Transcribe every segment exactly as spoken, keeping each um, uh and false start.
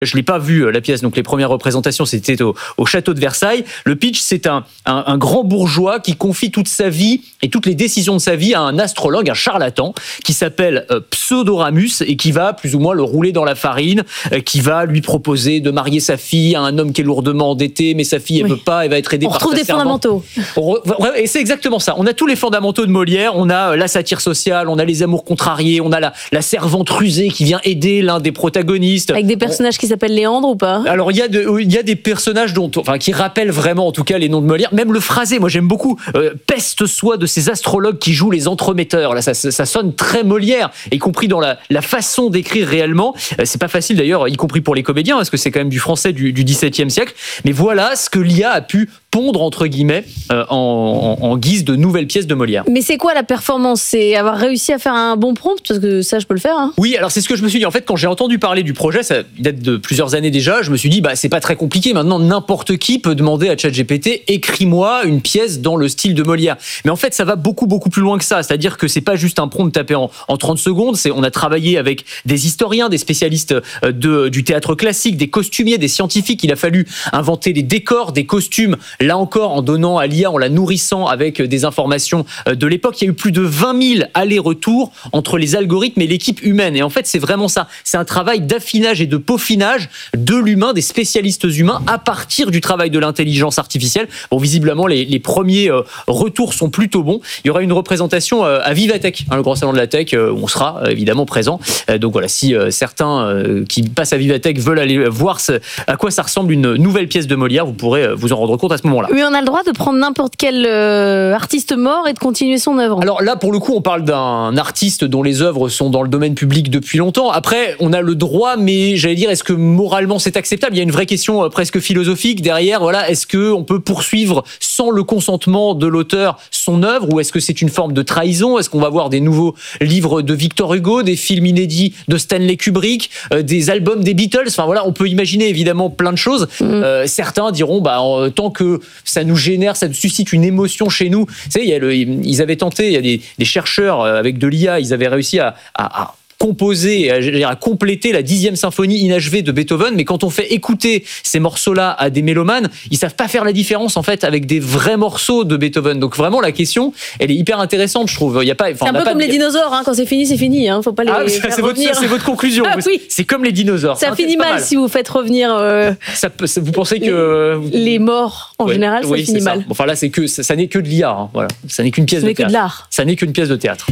Je l'ai pas vu la pièce, donc les premières représentations c'était au, au château de Versailles. Le pitch, c'est un, un, un grand bourgeois qui confie toute sa vie et toutes les décisions de sa vie à un astrologue, un charlatan qui s'appelle euh, Pseudoramus et qui va plus ou moins le rouler dans la farine, euh, qui va lui proposer de marier sa fille à un homme qui est lourdement endetté, mais sa fille elle oui. veut pas, elle va être aidée on par sa servante. On retrouve des fondamentaux. Re... Et c'est exactement ça. On a tous les fondamentaux de Molière. On a la satire sociale, on a les amours contrariés, on a la, la servante rusée qui vient aider l'un des protagonistes. Avec des personnages on... qui s'appelle Léandre ou pas ? Alors il y a de, il y a des personnages dont, enfin qui rappellent vraiment en tout cas les noms de Molière. Même le phrasé, moi j'aime beaucoup. Euh, peste soit de ces astrologues qui jouent les entremetteurs. Là ça, ça sonne très Molière, y compris dans la, la façon d'écrire réellement. Euh, c'est pas facile d'ailleurs, y compris pour les comédiens, parce que c'est quand même du français du, du dix-septième siècle. Mais voilà ce que l'I A a pu pondre entre guillemets euh, en, en, en guise de nouvelles pièces de Molière. Mais c'est quoi la performance ? C'est avoir réussi à faire un bon prompt, parce que ça je peux le faire. Hein. Oui, alors c'est ce que je me suis dit. En fait, quand j'ai entendu parler du projet, ça date de plusieurs années déjà. Je me suis dit, bah c'est pas très compliqué. Maintenant, n'importe qui peut demander à ChatGPT, écris-moi une pièce dans le style de Molière. Mais en fait, ça va beaucoup beaucoup plus loin que ça. C'est-à-dire que c'est pas juste un prompt tapé en, en trente secondes. C'est on a travaillé avec des historiens, des spécialistes de du théâtre classique, des costumiers, des scientifiques. Il a fallu inventer des décors, des costumes. Là encore, en donnant à l'I A, en la nourrissant avec des informations de l'époque. Il y a eu plus de vingt mille allers-retours entre les algorithmes et l'équipe humaine. Et en fait, c'est vraiment ça. C'est un travail d'affinage et de peaufinage de l'humain, des spécialistes humains, à partir du travail de l'intelligence artificielle. Bon, visiblement, les, les premiers euh, retours sont plutôt bons. Il y aura une représentation euh, à Vivatech, hein, le grand salon de la tech, euh, où on sera euh, évidemment présent. Euh, donc voilà, si euh, certains euh, qui passent à Vivatech veulent aller voir ce, à quoi ça ressemble une nouvelle pièce de Molière, vous pourrez euh, vous en rendre compte à ce moment-là. Oui, on a le droit de prendre n'importe quel euh, artiste mort et de continuer son œuvre. Alors là, pour le coup, on parle d'un artiste dont les œuvres sont dans le domaine public depuis longtemps. Après, on a le droit, mais j'allais dire, est-ce que moralement c'est acceptable ? Il y a une vraie question euh, presque philosophique derrière. Voilà, est-ce que on peut poursuivre sans le consentement de l'auteur son œuvre, ou est-ce que c'est une forme de trahison ? Est-ce qu'on va voir des nouveaux livres de Victor Hugo, des films inédits de Stanley Kubrick, euh, des albums des Beatles ? Enfin voilà, on peut imaginer évidemment plein de choses. Mmh. Euh, certains diront, bah euh, tant que ça nous génère, ça nous suscite une émotion chez nous. Vous savez, il y a le, ils avaient tenté, il y a des, des chercheurs avec de l'I A, ils avaient réussi à, à, à composer, à, à compléter la dixième symphonie inachevée de Beethoven, mais quand on fait écouter ces morceaux-là à des mélomanes, ils savent pas faire la différence en fait avec des vrais morceaux de Beethoven. Donc vraiment la question, elle est hyper intéressante, je trouve. Il y a pas, c'est un peu comme de... les dinosaures, hein. Quand c'est fini, c'est fini. Hein. Faut pas les. Ah, ça, c'est, votre, ça, c'est votre conclusion. Ah, oui. C'est comme les dinosaures. Ça finit mal, mal si vous faites revenir. Euh, ça, ça, vous pensez que les morts en ouais, général, oui, ça finit mal. Ça. Bon, enfin là, c'est que ça, ça n'est que de l'I A. Hein. Voilà, ça n'est qu'une pièce ça de théâtre. Que de l'art. Ça n'est qu'une pièce de théâtre.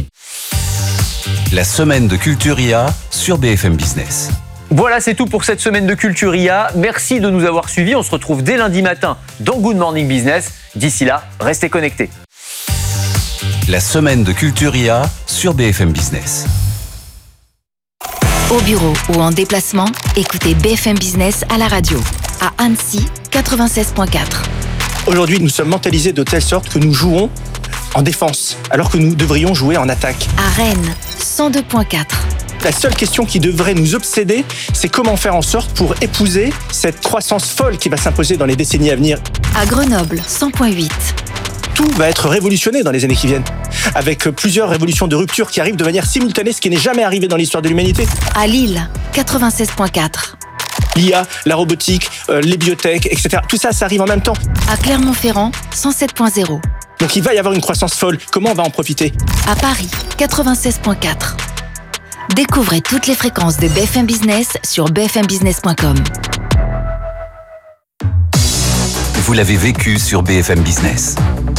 La semaine de Culture I A sur B F M Business. Voilà, c'est tout pour cette semaine de Culture I A. Merci de nous avoir suivis. On se retrouve dès lundi matin dans Good Morning Business. D'ici là, restez connectés. La semaine de Culture I A sur B F M Business. Au bureau ou en déplacement, écoutez B F M Business à la radio. À Annecy, quatre-vingt-seize virgule quatre. Aujourd'hui, nous sommes mentalisés de telle sorte que nous jouons en défense, alors que nous devrions jouer en attaque. À Rennes, cent deux virgule quatre. La seule question qui devrait nous obséder, c'est comment faire en sorte pour épouser cette croissance folle qui va s'imposer dans les décennies à venir. À Grenoble, cent virgule huit. Tout va être révolutionné dans les années qui viennent, avec plusieurs révolutions de rupture qui arrivent de manière simultanée, ce qui n'est jamais arrivé dans l'histoire de l'humanité. À Lille, quatre-vingt-seize virgule quatre. L'I A, la robotique, euh, les biotech, et cetera. Tout ça, ça arrive en même temps. À Clermont-Ferrand, cent sept virgule zéro. Donc il va y avoir une croissance folle. Comment on va en profiter ? À Paris, quatre-vingt-seize virgule quatre. Découvrez toutes les fréquences de B F M Business sur b f m business point com. Vous l'avez vécu sur B F M Business.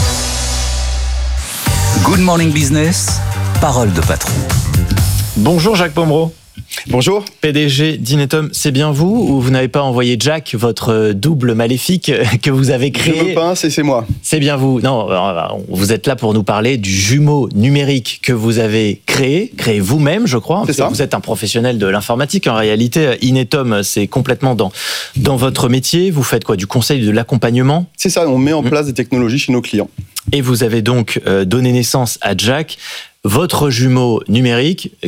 Good Morning Business, parole de patron. Bonjour Jacques Pombreau. Bonjour. P D G d'Inetum, c'est bien vous ou vous n'avez pas envoyé Jack, votre double maléfique que vous avez créé ? Je veux pas, c'est, c'est moi. C'est bien vous. Non, vous êtes là pour nous parler du jumeau numérique que vous avez créé, créé vous-même, je crois. C'est ça. Vous êtes un professionnel de l'informatique. En réalité, Inetum, c'est complètement dans, dans votre métier. Vous faites quoi ? Du conseil, de l'accompagnement ? C'est ça, on met en place des technologies chez nos clients. Et vous avez donc donné naissance à Jack, votre jumeau numérique. Quel est son rôle ?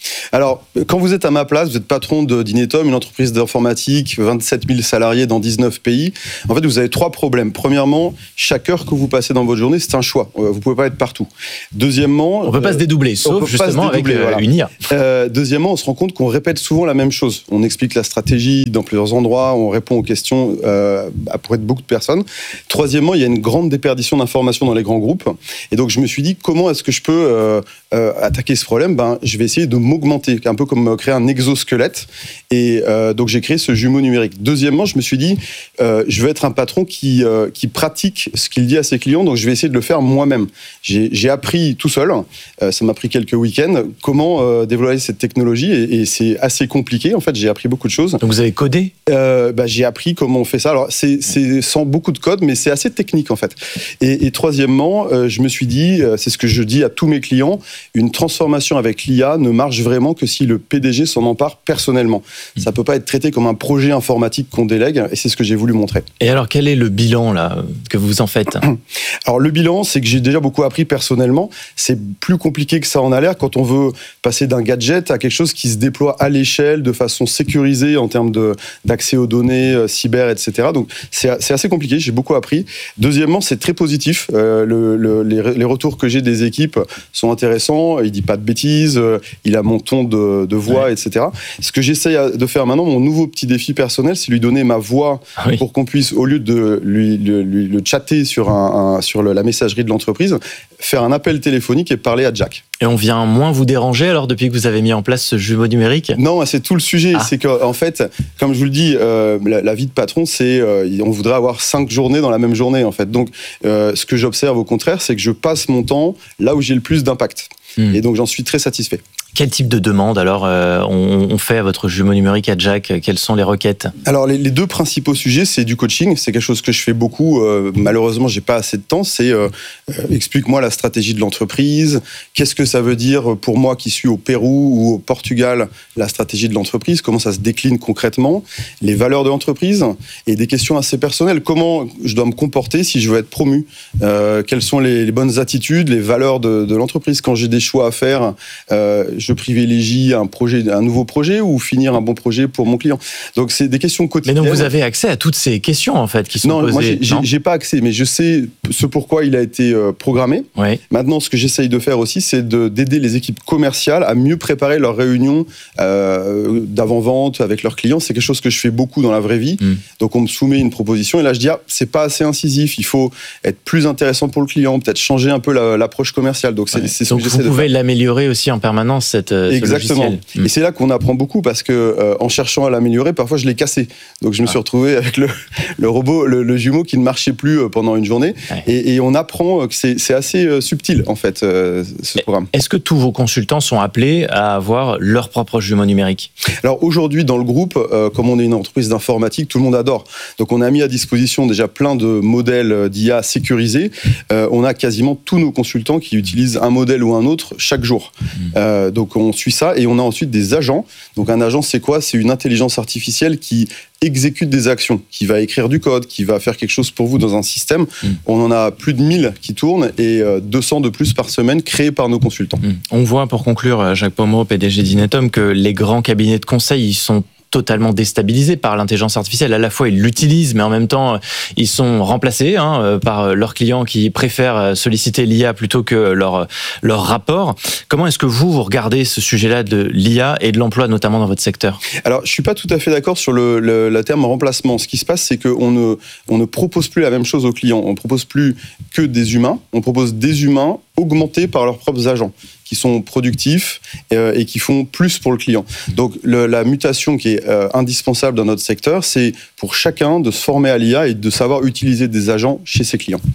Alors, quand vous êtes à ma place, vous êtes patron de d'Inetom, une entreprise d'informatique, vingt-sept mille salariés dans dix-neuf pays. En fait, vous avez trois problèmes. Premièrement, chaque heure que vous passez dans votre journée, c'est un choix. Vous pouvez pas être partout. Deuxièmement, on peut pas euh, se dédoubler, sauf justement avec voilà. une I A. Euh, deuxièmement, on se rend compte qu'on répète souvent la même chose. On explique la stratégie dans plusieurs endroits, on répond aux questions euh, pour être beaucoup de personnes. Troisièmement, il y a une grande déperdition d'informations dans les grands groupes. Et donc, je me suis dit, comment est-ce que je peux euh, euh, attaquer ce problème ? Ben, je vais essayer de m'augmenter, un peu comme créer un exosquelette. Et euh, donc, j'ai créé ce jumeau numérique. Deuxièmement, je me suis dit, euh, je veux être un patron qui, euh, qui pratique ce qu'il dit à ses clients, donc je vais essayer de le faire moi-même. J'ai, j'ai appris tout seul, euh, ça m'a pris quelques week-ends, comment euh, développer cette technologie, et, et c'est assez compliqué. En fait, j'ai appris beaucoup de choses. Donc, vous avez codé ? euh, bah, J'ai appris comment on fait ça. Alors, c'est, c'est sans beaucoup de code, mais c'est assez technique, en fait. Et, et troisièmement, euh, je me suis dit, euh, c'est ce que je dis à tous mes clients, une transformation avec l'I A ne marche vraiment que si le P D G s'en empare personnellement. Ça peut pas être traité comme un projet informatique qu'on délègue, et c'est ce que j'ai voulu montrer. Et alors, quel est le bilan là que vous en faites ? Alors, le bilan, c'est que j'ai déjà beaucoup appris personnellement. C'est plus compliqué que ça en a l'air quand on veut passer d'un gadget à quelque chose qui se déploie à l'échelle, de façon sécurisée en termes de, d'accès aux données, euh, cyber, et cetera. Donc, c'est, c'est assez compliqué. J'ai beaucoup appris. Deuxièmement, c'est très positif. Euh, le, le, les, les retours que j'ai des équipes sont intéressants. Il dit pas de bêtises. Euh, il a mon ton de, de voix, ouais. et cetera. Ce que j'essaye de faire maintenant, mon nouveau petit défi personnel, c'est lui donner ma voix ah oui. pour qu'on puisse, au lieu de lui, lui, lui le chatter sur, un, un, sur le, la messagerie de l'entreprise, faire un appel téléphonique et parler à Jack. Et on vient moins vous déranger alors depuis que vous avez mis en place ce jumeau numérique ? Non, c'est tout le sujet. Ah. C'est qu'en fait, comme je vous le dis, euh, la, la vie de patron, c'est euh, on voudrait avoir cinq journées dans la même journée en fait. Donc, euh, ce que j'observe au contraire, c'est que je passe mon temps là où j'ai le plus d'impact. Mmh. Et donc, j'en suis très satisfait. Quel type de demande alors euh, on, on fait à votre jumeau numérique à Jack ? Quelles sont les requêtes ? Alors les, les deux principaux sujets, c'est du coaching. C'est quelque chose que je fais beaucoup. Euh, malheureusement, j'ai pas assez de temps. C'est euh, euh, explique-moi la stratégie de l'entreprise. Qu'est-ce que ça veut dire pour moi qui suis au Pérou ou au Portugal, la stratégie de l'entreprise ? Comment ça se décline concrètement ? Les valeurs de l'entreprise et des questions assez personnelles. Comment je dois me comporter si je veux être promu ? euh, Quelles sont les, les bonnes attitudes, les valeurs de, de l'entreprise ? Quand j'ai des choix à faire, euh, je privilégie un projet, un nouveau projet ou finir un bon projet pour mon client. Donc c'est des questions quotidiennes. Mais donc vous avez accès à toutes ces questions en fait qui sont non, posées. Moi, j'ai, non, j'ai pas accès, mais je sais ce pourquoi il a été programmé. Oui. Maintenant, ce que j'essaye de faire aussi, c'est de, d'aider les équipes commerciales à mieux préparer leurs réunions euh, d'avant-vente avec leurs clients. C'est quelque chose que je fais beaucoup dans la vraie vie. Mm. Donc on me soumet une proposition et là je dis ah, c'est pas assez incisif. Il faut être plus intéressant pour le client, peut-être changer un peu la, l'approche commerciale. Donc c'est, ouais. c'est ce donc que j'essaie de faire. Vous pouvez l'améliorer aussi en permanence. Cette, Exactement. Mmh. Et c'est là qu'on apprend beaucoup parce que euh, en cherchant à l'améliorer, parfois je l'ai cassé. Donc je me suis retrouvé avec le, le robot, le, le jumeau qui ne marchait plus pendant une journée. Ouais. Et, et on apprend que c'est, c'est assez euh, subtil en fait euh, ce programme. Est-ce que tous vos consultants sont appelés à avoir leur propre jumeau numérique ? Alors aujourd'hui dans le groupe, euh, comme on est une entreprise d'informatique, tout le monde adore. Donc on a mis à disposition déjà plein de modèles d'I A sécurisés. Euh, on a quasiment tous nos consultants qui utilisent un modèle ou un autre chaque jour. Mmh. Euh, donc on suit ça et on a ensuite des agents. Donc un agent, c'est quoi ? C'est une intelligence artificielle qui exécute des actions, qui va écrire du code, qui va faire quelque chose pour vous dans un système. Mmh. On en a plus de mille qui tournent et deux cents de plus par semaine créés par nos consultants. Mmh. On voit, pour conclure, Jacques Pomereau, P D G d'Inetom, que les grands cabinets de conseil, ils sont totalement déstabilisés par l'intelligence artificielle. À la fois, ils l'utilisent, mais en même temps, ils sont remplacés hein, par leurs clients qui préfèrent solliciter l'I A plutôt que leur, leur rapport. Comment est-ce que vous, vous regardez ce sujet-là de l'I A et de l'emploi, notamment dans votre secteur ? Alors, je ne suis pas tout à fait d'accord sur le, le, le terme remplacement. Ce qui se passe, c'est qu'on ne, on ne propose plus la même chose aux clients. On ne propose plus que des humains. On propose des humains augmentés par leurs propres agents, qui sont productifs euh, et qui font plus pour le client. Donc le, la mutation qui est euh, indispensable dans notre secteur, c'est pour chacun de se former à l'I A et de savoir utiliser des agents chez ses clients.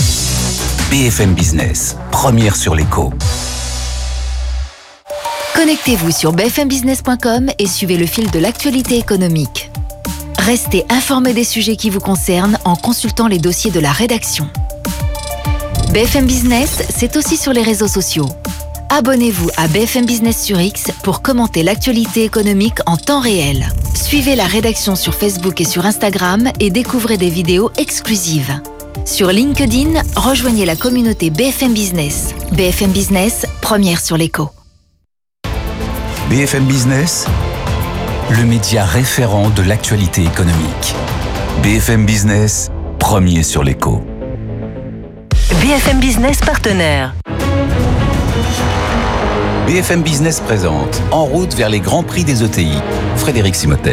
B F M Business, première sur l'écho. Connectez-vous sur b f m business point com et suivez le fil de l'actualité économique. Restez informés des sujets qui vous concernent en consultant les dossiers de la rédaction. B F M Business, c'est aussi sur les réseaux sociaux. Abonnez-vous à B F M Business sur X pour commenter l'actualité économique en temps réel. Suivez la rédaction sur Facebook et sur Instagram et découvrez des vidéos exclusives. Sur LinkedIn, rejoignez la communauté B F M Business. B F M Business, première sur l'écho. B F M Business, le média référent de l'actualité économique. B F M Business, premier sur l'écho. B F M Business partenaire. B F M Business présente En route vers les grands prix des E T I. Frédéric Simotel.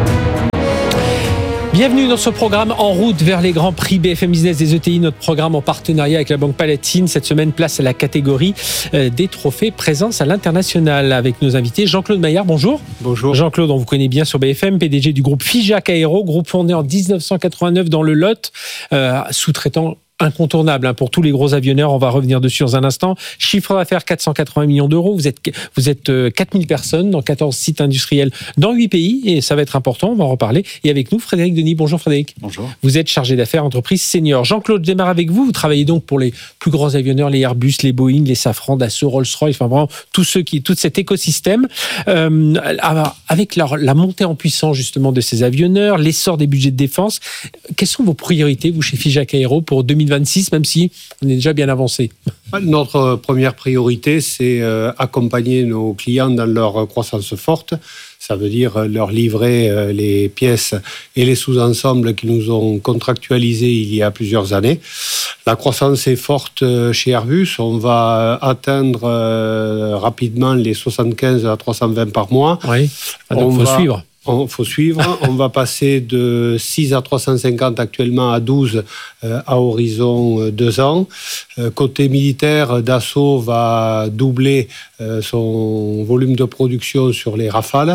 Bienvenue dans ce programme En route vers les grands prix B F M Business des E T I, notre programme en partenariat avec la Banque Palatine. Cette semaine, place à la catégorie des trophées présence à l'international avec nos invités. Jean-Claude Maillard, bonjour. Bonjour. Jean-Claude, on vous connaît bien sur B F M, P D G du groupe Figeac Aéro, groupe fondé en dix-neuf cent quatre-vingt-neuf dans le Lot, euh, sous-traitant incontournable hein, pour tous les gros avionneurs. On va revenir dessus dans un instant. Chiffre d'affaires quatre cent quatre-vingts millions d'euros. Vous êtes, vous êtes euh, quatre mille personnes dans quatorze sites industriels dans huit pays et ça va être important. On va en reparler. Et avec nous, Frédéric Denis. Bonjour Frédéric. Bonjour. Vous êtes chargé d'affaires entreprise senior. Jean-Claude, je démarre avec vous. Vous travaillez donc pour les plus grands avionneurs, les Airbus, les Boeing, les Safran, Dassault, Rolls-Royce, enfin vraiment tous ceux qui, tout cet écosystème. Euh, avec la, la montée en puissance justement de ces avionneurs, l'essor des budgets de défense, quelles sont vos priorités, vous, chez Figeac Aéro pour deux mille vingt-six, même si on est déjà bien avancé? Notre première priorité, c'est euh, accompagner nos clients dans leur croissance forte. Ça veut dire leur livrer euh, les pièces et les sous-ensembles qui nous ont contractualisés il y a plusieurs années. La croissance est forte chez Airbus. On va atteindre euh, rapidement les soixante-quinze à trois cent vingt par mois. Oui, donc il faut va... suivre. Il faut suivre. On va passer de six à trois cent cinquante actuellement à douze euh, à horizon euh, deux ans. Euh, côté militaire, Dassault va doubler euh, son volume de production sur les Rafales.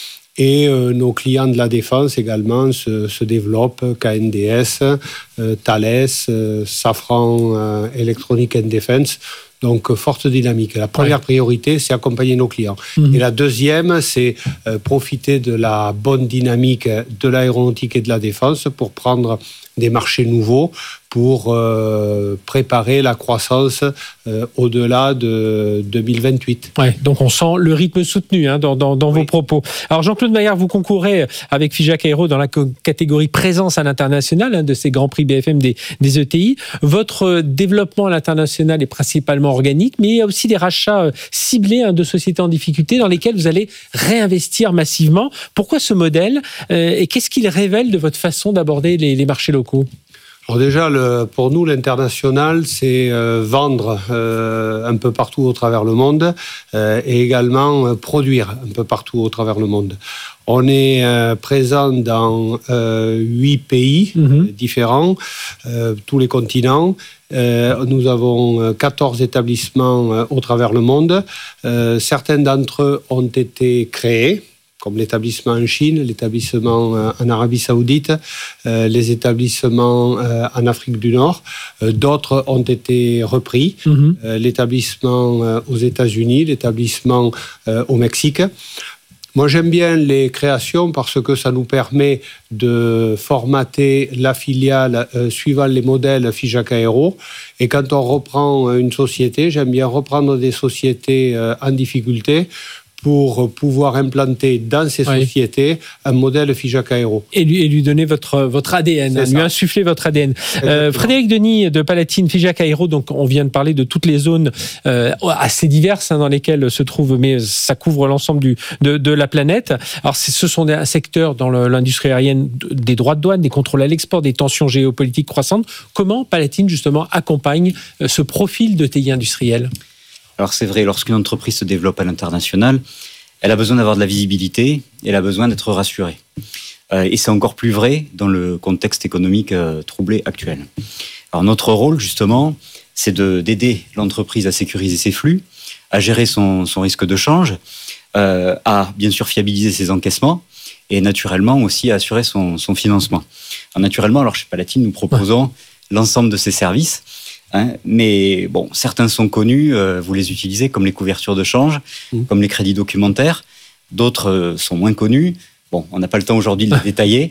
Et euh, nos clients de la défense également se, se développent, K N D S, euh, Thales, euh, Safran euh, Electronic and Defense. Donc, forte dynamique. La première priorité, c'est accompagner nos clients. Mmh. Et la deuxième, c'est euh, profiter de la bonne dynamique de l'aéronautique et de la défense pour prendre des marchés nouveaux, pour euh, préparer la croissance euh, au-delà de deux mille vingt-huit. Ouais, donc on sent le rythme soutenu hein, dans, dans, dans oui. vos propos. Alors Jean-Claude Maillard, vous concourez avec Figeac Aéro dans la catégorie présence à l'international hein, de ces grands prix B F M des, des E T I. Votre développement à l'international est principalement organique, mais il y a aussi des rachats ciblés hein, de sociétés en difficulté dans lesquelles vous allez réinvestir massivement. Pourquoi ce modèle euh, et qu'est-ce qu'il révèle de votre façon d'aborder les, les marchés locaux ? Alors déjà, le, pour nous, l'international, c'est euh, vendre euh, un peu partout au travers le monde euh, et également euh, produire un peu partout au travers le monde. On est euh, présent dans euh, huit pays mmh. différents, euh, tous les continents. Euh, nous avons quatorze établissements euh, au travers le monde. Euh, certains d'entre eux ont été créés, comme l'établissement en Chine, l'établissement en Arabie Saoudite, euh, les établissements euh, en Afrique du Nord. Euh, d'autres ont été repris. Mmh. Euh, l'établissement euh, aux États-Unis, l'établissement euh, au Mexique. Moi, j'aime bien les créations parce que ça nous permet de formater la filiale euh, suivant les modèles Figeac Aéro. Et quand on reprend une société, j'aime bien reprendre des sociétés euh, en difficulté pour pouvoir implanter dans ces oui. sociétés un modèle Figeac Aéro. Et lui, et lui donner votre, votre A D N, lui insuffler votre A D N. Euh, Frédéric Denis de Palatine, Figeac Aéro, donc on vient de parler de toutes les zones euh, assez diverses hein, dans lesquelles se trouve, mais ça couvre l'ensemble du, de, de la planète. Alors ce sont des secteurs dans le, l'industrie aérienne des droits de douane, des contrôles à l'export, des tensions géopolitiques croissantes. Comment Palatine justement accompagne ce profil de T I industriel ? Alors c'est vrai, lorsqu'une entreprise se développe à l'international, elle a besoin d'avoir de la visibilité, elle a besoin d'être rassurée. Euh, et c'est encore plus vrai dans le contexte économique euh, troublé actuel. Alors notre rôle, justement, c'est de, d'aider l'entreprise à sécuriser ses flux, à gérer son, son risque de change, euh, à bien sûr fiabiliser ses encaissements et naturellement aussi à assurer son, son financement. Alors naturellement, alors chez Palatine, nous proposons ouais. l'ensemble de ces services. Hein, mais bon, certains sont connus, euh, vous les utilisez, comme les couvertures de change, mmh. comme les crédits documentaires. D'autres euh, sont moins connus. Bon, on n'a pas le temps aujourd'hui de les détailler.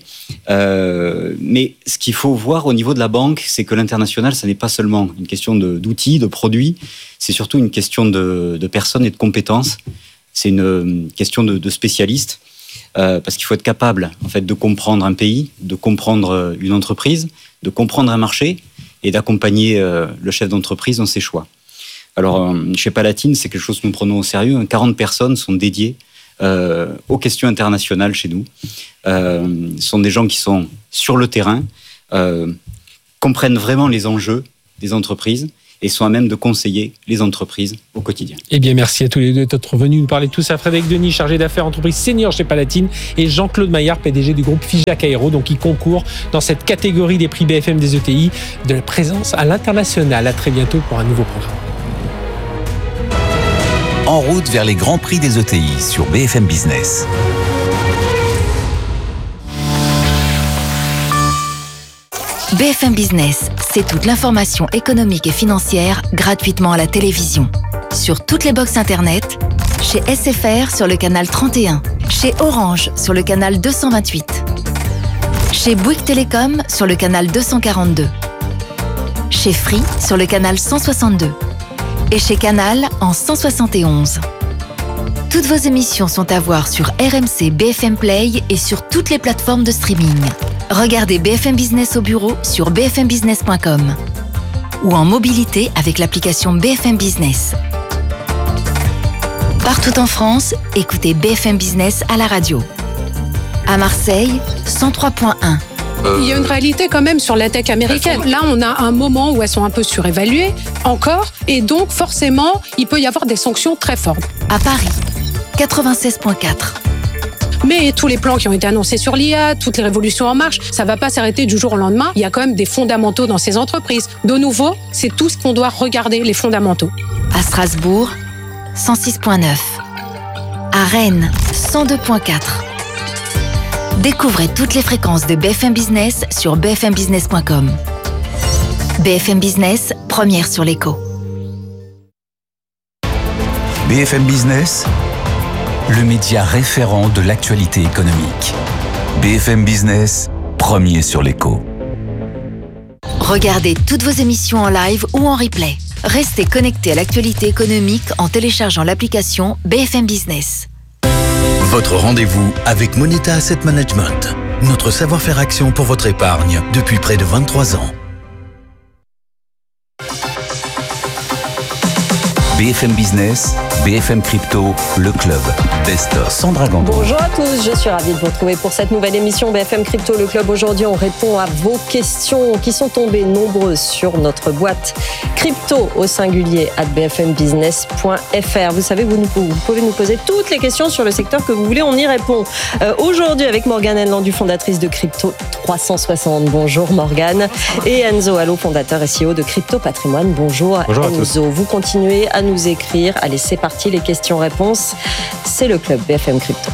Euh, mais ce qu'il faut voir au niveau de la banque, c'est que l'international, ça n'est pas seulement une question de, d'outils, de produits, c'est surtout une question de, de personnes et de compétences. C'est une, une question de, de spécialistes. Euh, parce qu'il faut être capable, en fait, de comprendre un pays, de comprendre une entreprise, de comprendre un marché, et d'accompagner euh, le chef d'entreprise dans ses choix. Alors, euh, chez Palatine, c'est quelque chose que nous prenons au sérieux. quarante personnes sont dédiées euh, aux questions internationales chez nous. Euh, ce sont des gens qui sont sur le terrain, euh, comprennent vraiment les enjeux des entreprises et sont à même de conseiller les entreprises au quotidien. Eh bien, merci à tous les deux d'être venus nous parler de tout ça. Frédéric Denis, chargé d'affaires entreprise senior chez Palatine, et Jean-Claude Maillard, P D G du groupe Figeac Aéro, donc qui concourt dans cette catégorie des prix B F M des E T I de la présence à l'international. À très bientôt pour un nouveau programme. En route vers les grands prix des E T I sur B F M Business. B F M Business, c'est toute l'information économique et financière gratuitement à la télévision. Sur toutes les box internet, chez S F R sur le canal trente et un, chez Orange sur le canal deux cent vingt-huit, chez Bouygues Télécom sur le canal deux cent quarante-deux, chez Free sur le canal cent soixante-deux et chez Canal en cent soixante et onze. Toutes vos émissions sont à voir sur R M C B F M Play et sur toutes les plateformes de streaming. Regardez B F M Business au bureau sur b f m business point com ou en mobilité avec l'application B F M Business. Partout en France, écoutez B F M Business à la radio. À Marseille, cent trois point un. Il y a une réalité quand même sur la tech américaine. Là, on a un moment où elles sont un peu surévaluées, encore, et donc forcément, il peut y avoir des sanctions très fortes. À Paris, quatre-vingt-seize point quatre. Mais tous les plans qui ont été annoncés sur l'I A, toutes les révolutions en marche, ça ne va pas s'arrêter du jour au lendemain. Il y a quand même des fondamentaux dans ces entreprises. De nouveau, c'est tout ce qu'on doit regarder, les fondamentaux. À Strasbourg, cent six point neuf. À Rennes, cent deux point quatre. Découvrez toutes les fréquences de B F M Business sur b f m business point com. B F M Business, première sur l'écho. B F M Business, le média référent de l'actualité économique. B F M Business, premier sur l'écho. Regardez toutes vos émissions en live ou en replay. Restez connectés à l'actualité économique en téléchargeant l'application B F M Business. Votre rendez-vous avec Moneta Asset Management. Notre savoir-faire action pour votre épargne depuis près de vingt-trois ans. B F M Business, B F M Crypto, le club. Best of Sandra Gandon. Bonjour à tous, je suis ravie de vous retrouver pour cette nouvelle émission B F M Crypto, le club. Aujourd'hui, on répond à vos questions qui sont tombées nombreuses sur notre boîte crypto au singulier at b f m business point f r. Vous savez, vous, nous, vous pouvez nous poser toutes les questions sur le secteur que vous voulez, on y répond. Euh, aujourd'hui, avec Morgane Henlandu, fondatrice de Crypto trois cent soixante. Bonjour Morgane. Et Enzo Allo, fondateur et C E O de Crypto Patrimoine. Bonjour, Bonjour Enzo. Vous continuez à nous écrire. Allez, c'est parti, les questions-réponses. C'est le club B F M Crypto.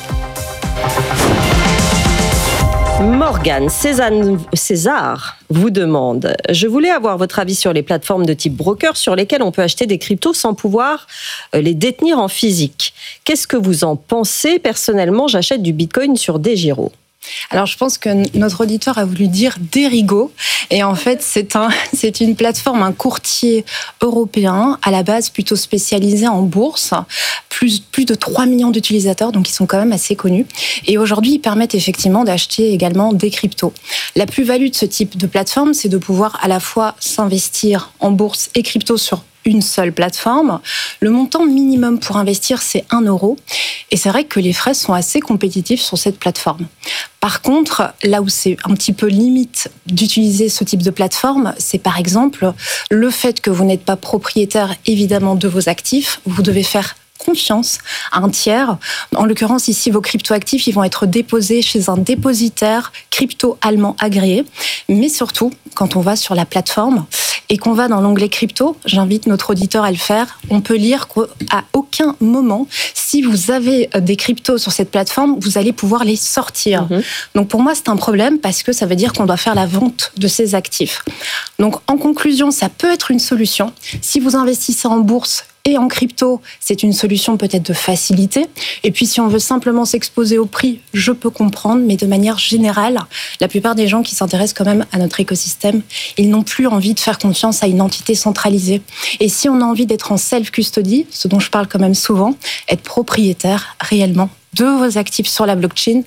Morgane, Cézanne, César vous demande: je voulais avoir votre avis sur les plateformes de type broker sur lesquelles on peut acheter des cryptos sans pouvoir les détenir en physique. Qu'est-ce que vous en pensez? Personnellement, j'achète du Bitcoin sur Degiro. Alors, je pense que notre auditeur a voulu dire Derigo. Et en fait, c'est, un, c'est une plateforme, un courtier européen, à la base plutôt spécialisé en bourse. Plus, plus de trois millions d'utilisateurs, donc ils sont quand même assez connus. Et aujourd'hui, ils permettent effectivement d'acheter également des cryptos. La plus-value de ce type de plateforme, c'est de pouvoir à la fois s'investir en bourse et crypto sur une seule plateforme. Le montant minimum pour investir, c'est un euro. Et c'est vrai que les frais sont assez compétitifs sur cette plateforme. Par contre, là où c'est un petit peu limite d'utiliser ce type de plateforme, c'est par exemple le fait que vous n'êtes pas propriétaire évidemment de vos actifs. Vous devez faire confiance à un tiers. En l'occurrence, ici, vos cryptoactifs, ils vont être déposés chez un dépositaire crypto allemand agréé. Mais surtout, quand on va sur la plateforme et qu'on va dans l'onglet crypto, j'invite notre auditeur à le faire, on peut lire qu'à aucun moment, si vous avez des cryptos sur cette plateforme, vous allez pouvoir les sortir. Mmh. Donc pour moi, c'est un problème parce que ça veut dire qu'on doit faire la vente de ces actifs. Donc en conclusion, ça peut être une solution. Si vous investissez en bourse et en crypto, c'est une solution peut-être de facilité. Et puis, si on veut simplement s'exposer au prix, je peux comprendre, mais de manière générale, la plupart des gens qui s'intéressent quand même à notre écosystème, ils n'ont plus envie de faire confiance à une entité centralisée. Et si on a envie d'être en self-custody, ce dont je parle quand même souvent, être propriétaire réellement de vos actifs sur la blockchain,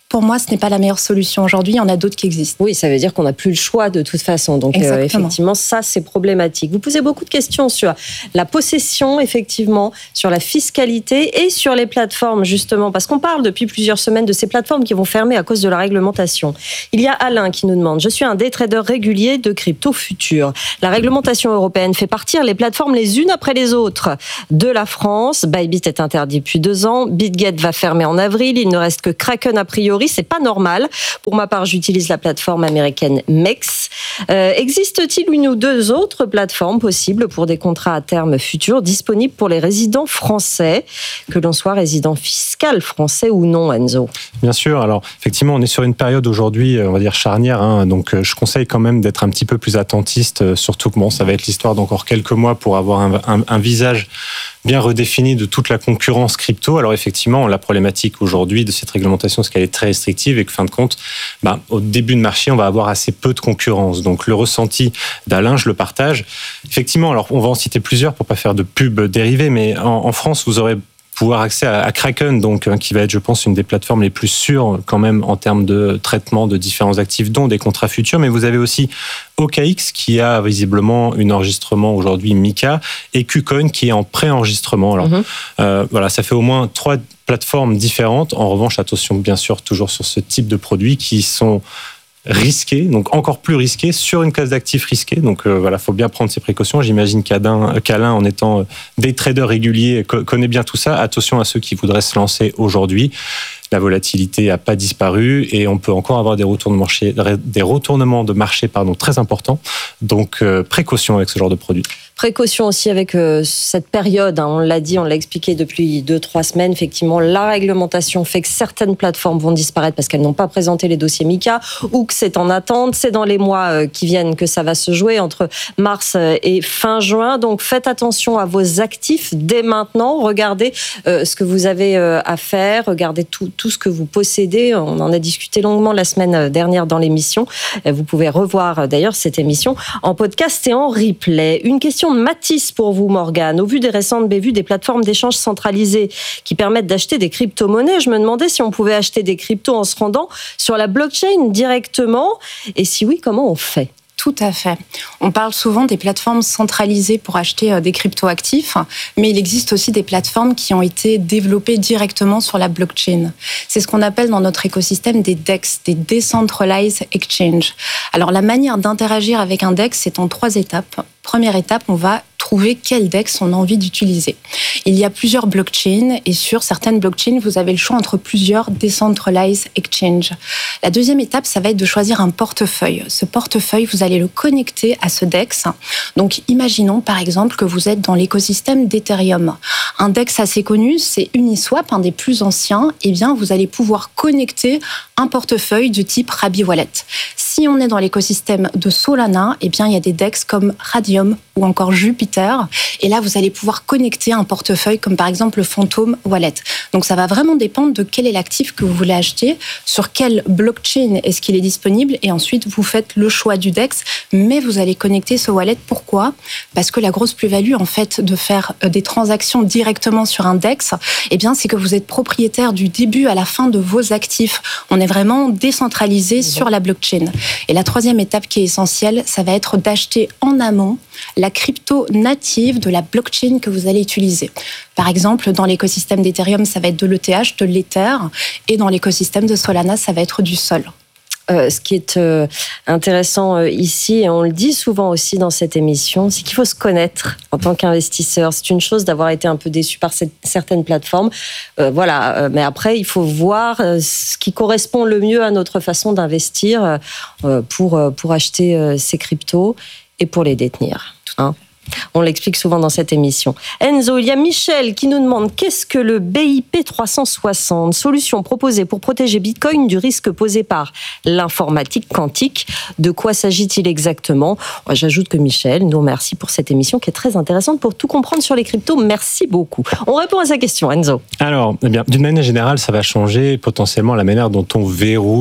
pour moi, ce n'est pas la meilleure solution. Aujourd'hui, il y en a d'autres qui existent. Oui, ça veut dire qu'on n'a plus le choix de toute façon. Donc, euh, effectivement, ça, c'est problématique. Vous posez beaucoup de questions sur la possession, effectivement, sur la fiscalité et sur les plateformes, justement, parce qu'on parle depuis plusieurs semaines de ces plateformes qui vont fermer à cause de la réglementation. Il y a Alain qui nous demande « Je suis un day trader régulier de crypto futures. La réglementation européenne fait partir les plateformes les unes après les autres de la France. Bybit est interdit depuis deux ans. BitGet va fermer en avril. Il ne reste que Kraken a priori. C'est pas normal. Pour ma part, j'utilise la plateforme américaine M E X. Euh, existe-t-il une ou deux autres plateformes possibles pour des contrats à terme futurs disponibles pour les résidents français, que l'on soit résident fiscal français ou non, Enzo? Bien sûr. Alors, effectivement, on est sur une période aujourd'hui, on va dire charnière. Hein, donc, je conseille quand même d'être un petit peu plus attentiste, surtout que bon, ça va être l'histoire d'encore quelques mois pour avoir un, un, un visage bien redéfini de toute la concurrence crypto. Alors effectivement, la problématique aujourd'hui de cette réglementation, c'est qu'elle est très restrictive et que, fin de compte, bah, au début de marché, on va avoir assez peu de concurrence. Donc le ressenti d'Alain, je le partage. Effectivement, alors on va en citer plusieurs pour pas faire de pub dérivée, mais en, en France, vous aurez pouvoir accès à, à Kraken, donc qui va être, je pense, une des plateformes les plus sûres quand même en termes de traitement de différents actifs, dont des contrats futurs. Mais vous avez aussi O K X qui a visiblement un enregistrement aujourd'hui Mika et KuCoin qui est en pré-enregistrement. Alors mm-hmm. euh, voilà, ça fait au moins trois plateformes différentes. En revanche, attention bien sûr toujours sur ce type de produits qui sont risqué, donc encore plus risqué, sur une classe d'actifs risquée. Donc euh, voilà, il faut bien prendre ses précautions. J'imagine qu'Alain, qu'Alain en étant day trader régulier, co- connaît bien tout ça. Attention à ceux qui voudraient se lancer aujourd'hui. La volatilité n'a pas disparu et on peut encore avoir des retournements de marché, des retournements de marché pardon, très importants. Donc euh, précaution avec ce genre de produit. Précaution aussi avec euh, cette période, hein, on l'a dit, on l'a expliqué depuis deux, trois semaines, effectivement, la réglementation fait que certaines plateformes vont disparaître parce qu'elles n'ont pas présenté les dossiers Mika ou que c'est en attente, c'est dans les mois euh, qui viennent que ça va se jouer entre mars et fin juin, donc faites attention à vos actifs dès maintenant, regardez euh, ce que vous avez euh, à faire, regardez tout, tout ce que vous possédez, on en a discuté longuement la semaine dernière dans l'émission, vous pouvez revoir d'ailleurs cette émission en podcast et en replay. Une question de Mathis pour vous, Morgane. Au vu des récentes bévues des plateformes d'échange centralisées qui permettent d'acheter des crypto-monnaies, je me demandais si on pouvait acheter des cryptos en se rendant sur la blockchain directement. Et si oui, comment on fait ? Tout à fait. On parle souvent des plateformes centralisées pour acheter des cryptoactifs, mais il existe aussi des plateformes qui ont été développées directement sur la blockchain. C'est ce qu'on appelle dans notre écosystème des D E X, des Decentralized Exchange. Alors la manière d'interagir avec un D E X, c'est en trois étapes. Première étape, on va trouver quel D E X on a envie d'utiliser. Il y a plusieurs blockchains et sur certaines blockchains, vous avez le choix entre plusieurs Decentralized Exchange. La deuxième étape, ça va être de choisir un portefeuille. Ce portefeuille, vous allez le connecter à ce D E X. Donc, imaginons par exemple que vous êtes dans l'écosystème d'Ethereum. Un D E X assez connu, c'est Uniswap, un des plus anciens. Eh bien, vous allez pouvoir connecter un portefeuille de type Rabi Wallet. Si on est dans l'écosystème de Solana, eh bien, il y a des D E X comme Radium ou encore Jupiter. Et là, vous allez pouvoir connecter un portefeuille comme par exemple le Phantom Wallet. Donc, ça va vraiment dépendre de quel est l'actif que vous voulez acheter, sur quelle blockchain est-ce qu'il est disponible. Et ensuite, vous faites le choix du D E X, mais vous allez connecter ce wallet. Pourquoi ? Parce que la grosse plus-value, en fait, de faire des transactions directement sur un D E X, eh bien, c'est que vous êtes propriétaire du début à la fin de vos actifs. On est vraiment décentralisé sur la blockchain. Et la troisième étape qui est essentielle, ça va être d'acheter en amont la crypto native de la blockchain que vous allez utiliser. Par exemple, dans l'écosystème d'Ethereum, ça va être de l'E T H, de l'Ether, et dans l'écosystème de Solana, ça va être du Sol. Euh, ce qui est euh, intéressant euh, ici, et on le dit souvent aussi dans cette émission, c'est qu'il faut se connaître en tant qu'investisseur. C'est une chose d'avoir été un peu déçu par cette, certaines plateformes, euh, voilà. Euh, mais après, il faut voir euh, ce qui correspond le mieux à notre façon d'investir euh, pour euh, pour acheter euh, ces cryptos et pour les détenir. Hein. On l'explique souvent dans cette émission. Enzo, il y a Michel qui nous demande qu'est-ce que le B I P trois cent soixante, solution proposée pour protéger Bitcoin du risque posé par l'informatique quantique. De quoi s'agit-il exactement ? J'ajoute que Michel nous remercie pour cette émission qui est très intéressante pour tout comprendre sur les cryptos. Merci beaucoup. On répond à sa question, Enzo. Alors, eh bien, d'une manière générale, ça va changer potentiellement la manière dont on verrouille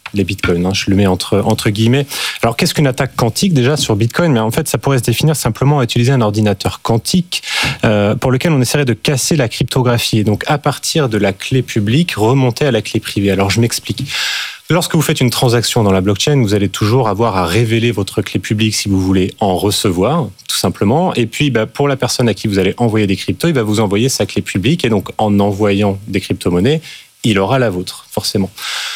les bitcoins, hein, je le mets entre, entre guillemets. Alors, qu'est-ce qu'une attaque quantique déjà sur Bitcoin? Mais en fait, ça pourrait se définir simplement à utiliser un ordinateur quantique euh, pour lequel on essaierait de casser la cryptographie. Et donc, à partir de la clé publique, remonter à la clé privée. Alors, je m'explique. Lorsque vous faites une transaction dans la blockchain, vous allez toujours avoir à révéler votre clé publique si vous voulez en recevoir, tout simplement. Et puis, bah, pour la personne à qui vous allez envoyer des cryptos, il va vous envoyer sa clé publique. Et donc, en envoyant des crypto-monnaies, il aura la vôtre, forcément.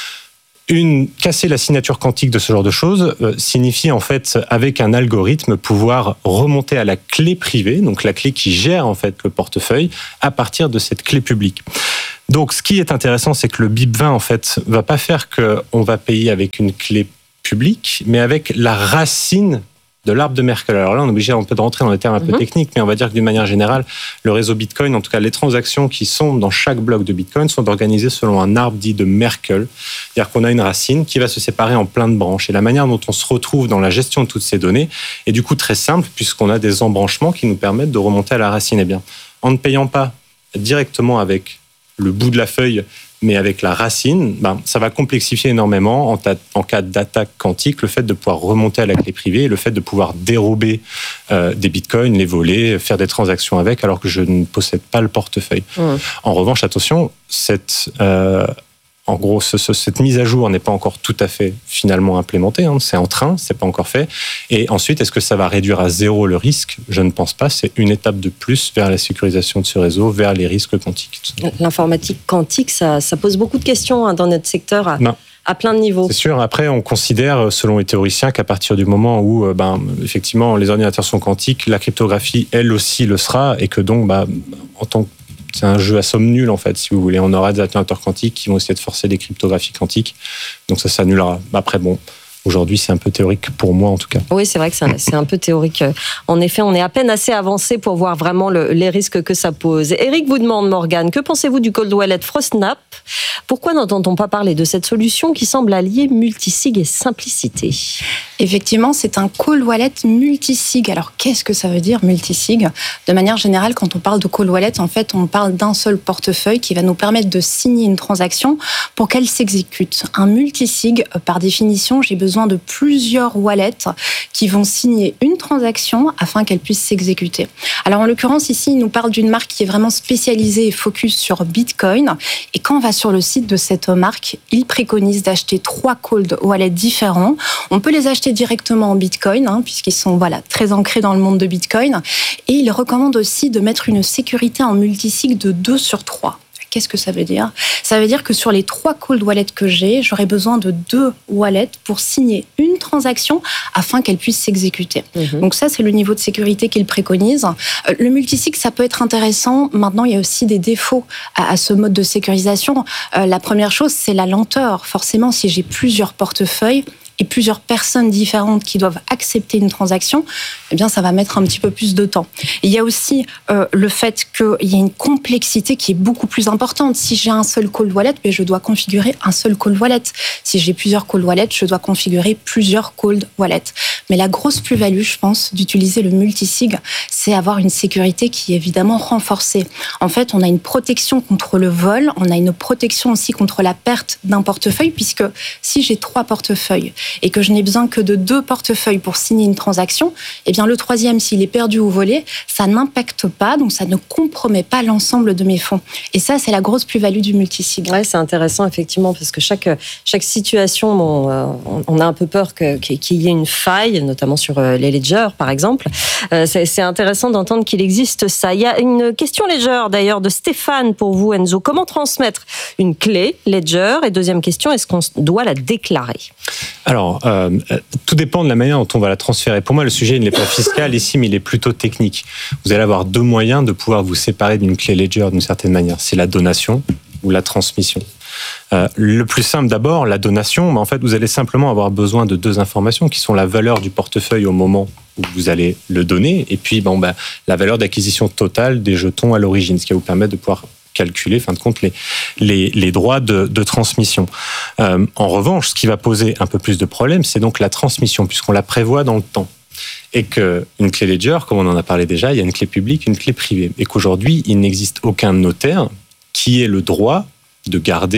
Une, casser la signature quantique de ce genre de choses euh, signifie en fait, avec un algorithme, pouvoir remonter à la clé privée, donc la clé qui gère en fait le portefeuille, à partir de cette clé publique. Donc, ce qui est intéressant, c'est que le B I P vingt en fait va pas faire qu'on va payer avec une clé publique, mais avec la racine de l'arbre de Merkle. Alors là, on est obligé un peu de rentrer dans des termes un peu mmh. techniques, mais on va dire que d'une manière générale, le réseau Bitcoin, en tout cas les transactions qui sont dans chaque bloc de Bitcoin, sont organisées selon un arbre dit de Merkle. C'est-à-dire qu'on a une racine qui va se séparer en plein de branches. Et la manière dont on se retrouve dans la gestion de toutes ces données est du coup très simple, puisqu'on a des embranchements qui nous permettent de remonter à la racine. Eh bien, en ne payant pas directement avec le bout de la feuille, mais avec la racine, ben, ça va complexifier énormément en, ta- en cas d'attaque quantique, le fait de pouvoir remonter à la clé privée, le fait de pouvoir dérober euh, des bitcoins, les voler, faire des transactions avec, alors que je ne possède pas le portefeuille. Mmh. En revanche, attention, cette, euh, en gros, ce, ce, cette mise à jour n'est pas encore tout à fait finalement implémentée, hein, c'est en train, c'est pas encore fait. Et ensuite, est-ce que ça va réduire à zéro le risque? Je ne pense pas, c'est une étape de plus vers la sécurisation de ce réseau, vers les risques quantiques. L'informatique quantique, ça, ça pose beaucoup de questions hein, dans notre secteur à, à plein de niveaux. C'est sûr, après on considère, selon les théoriciens, qu'à partir du moment où ben, effectivement les ordinateurs sont quantiques, la cryptographie elle aussi le sera, et que donc ben, en tant que c'est un jeu à somme nulle, en fait, si vous voulez. On aura des ordinateurs quantiques qui vont essayer de forcer des cryptographies quantiques. Donc ça s'annulera. Après, bon, aujourd'hui, c'est un peu théorique pour moi, en tout cas. Oui, c'est vrai que c'est un, c'est un peu théorique. En effet, on est à peine assez avancé pour voir vraiment le, les risques que ça pose. Eric vous demande, Morgane, que pensez-vous du cold wallet Frostnap? Pourquoi n'entend-on pas parler de cette solution qui semble allier multisig et simplicité? Effectivement, c'est un cold wallet multisig. Alors, qu'est-ce que ça veut dire multisig? De manière générale, quand on parle de cold wallet, en fait, on parle d'un seul portefeuille qui va nous permettre de signer une transaction pour qu'elle s'exécute. Un multisig, par définition, j'ai besoin de plusieurs wallets qui vont signer une transaction afin qu'elle puisse s'exécuter. Alors, en l'occurrence, ici, il nous parle d'une marque qui est vraiment spécialisée et focus sur Bitcoin. Et quand on va sur le site de cette marque, il préconise d'acheter trois cold wallets différents. On peut les acheter directement en Bitcoin, hein, puisqu'ils sont voilà, très ancrés dans le monde de Bitcoin. Et il recommande aussi de mettre une sécurité en multisig de deux sur trois. Qu'est-ce que ça veut dire? Ça veut dire que sur les trois cold wallets que j'ai, j'aurai besoin de deux wallets pour signer une transaction afin qu'elle puisse s'exécuter. Mmh. Donc ça, c'est le niveau de sécurité qu'il préconise. Le multisig, ça peut être intéressant. Maintenant, il y a aussi des défauts à, à ce mode de sécurisation. Euh, la première chose, c'est la lenteur. Forcément, si j'ai plusieurs portefeuilles, et plusieurs personnes différentes qui doivent accepter une transaction, eh bien, ça va mettre un petit peu plus de temps. Il y a aussi euh, le fait qu'il y a une complexité qui est beaucoup plus importante. Si j'ai un seul cold wallet, ben, je dois configurer un seul cold wallet. Si j'ai plusieurs cold wallets, je dois configurer plusieurs cold wallets. Mais la grosse plus-value, je pense, d'utiliser le multisig, c'est avoir une sécurité qui est évidemment renforcée. En fait, on a une protection contre le vol, on a une protection aussi contre la perte d'un portefeuille, puisque si j'ai trois portefeuilles, et que je n'ai besoin que de deux portefeuilles pour signer une transaction, eh bien le troisième, s'il est perdu ou volé, ça n'impacte pas, donc ça ne compromet pas l'ensemble de mes fonds. Et ça, c'est la grosse plus-value du multisig. Ouais, c'est intéressant, effectivement, parce que chaque, chaque situation, bon, euh, on a un peu peur que, qu'il y ait une faille, notamment sur les ledgers, par exemple. Euh, c'est, c'est intéressant d'entendre qu'il existe ça. Il y a une question ledger, d'ailleurs, de Stéphane pour vous, Enzo. Comment transmettre une clé ledger? Et deuxième question, est-ce qu'on doit la déclarer? Alors, euh, tout dépend de la manière dont on va la transférer. Pour moi, le sujet il n'est pas fiscal ici, mais il est plutôt technique. Vous allez avoir deux moyens de pouvoir vous séparer d'une clé ledger d'une certaine manière. C'est la donation ou la transmission. Euh, le plus simple d'abord, la donation, mais en fait, vous allez simplement avoir besoin de deux informations qui sont la valeur du portefeuille au moment où vous allez le donner, et puis bon, bah, la valeur d'acquisition totale des jetons à l'origine, ce qui va vous permettre de pouvoir calculer, fin de compte, les, les, les droits de, de transmission. Euh, en revanche, ce qui va poser un peu plus de problèmes, c'est donc la transmission, puisqu'on la prévoit dans le temps. Et qu'une clé ledger, comme on en a parlé déjà, il y a une clé publique, une clé privée. Et qu'aujourd'hui, il n'existe aucun notaire qui ait le droit de garder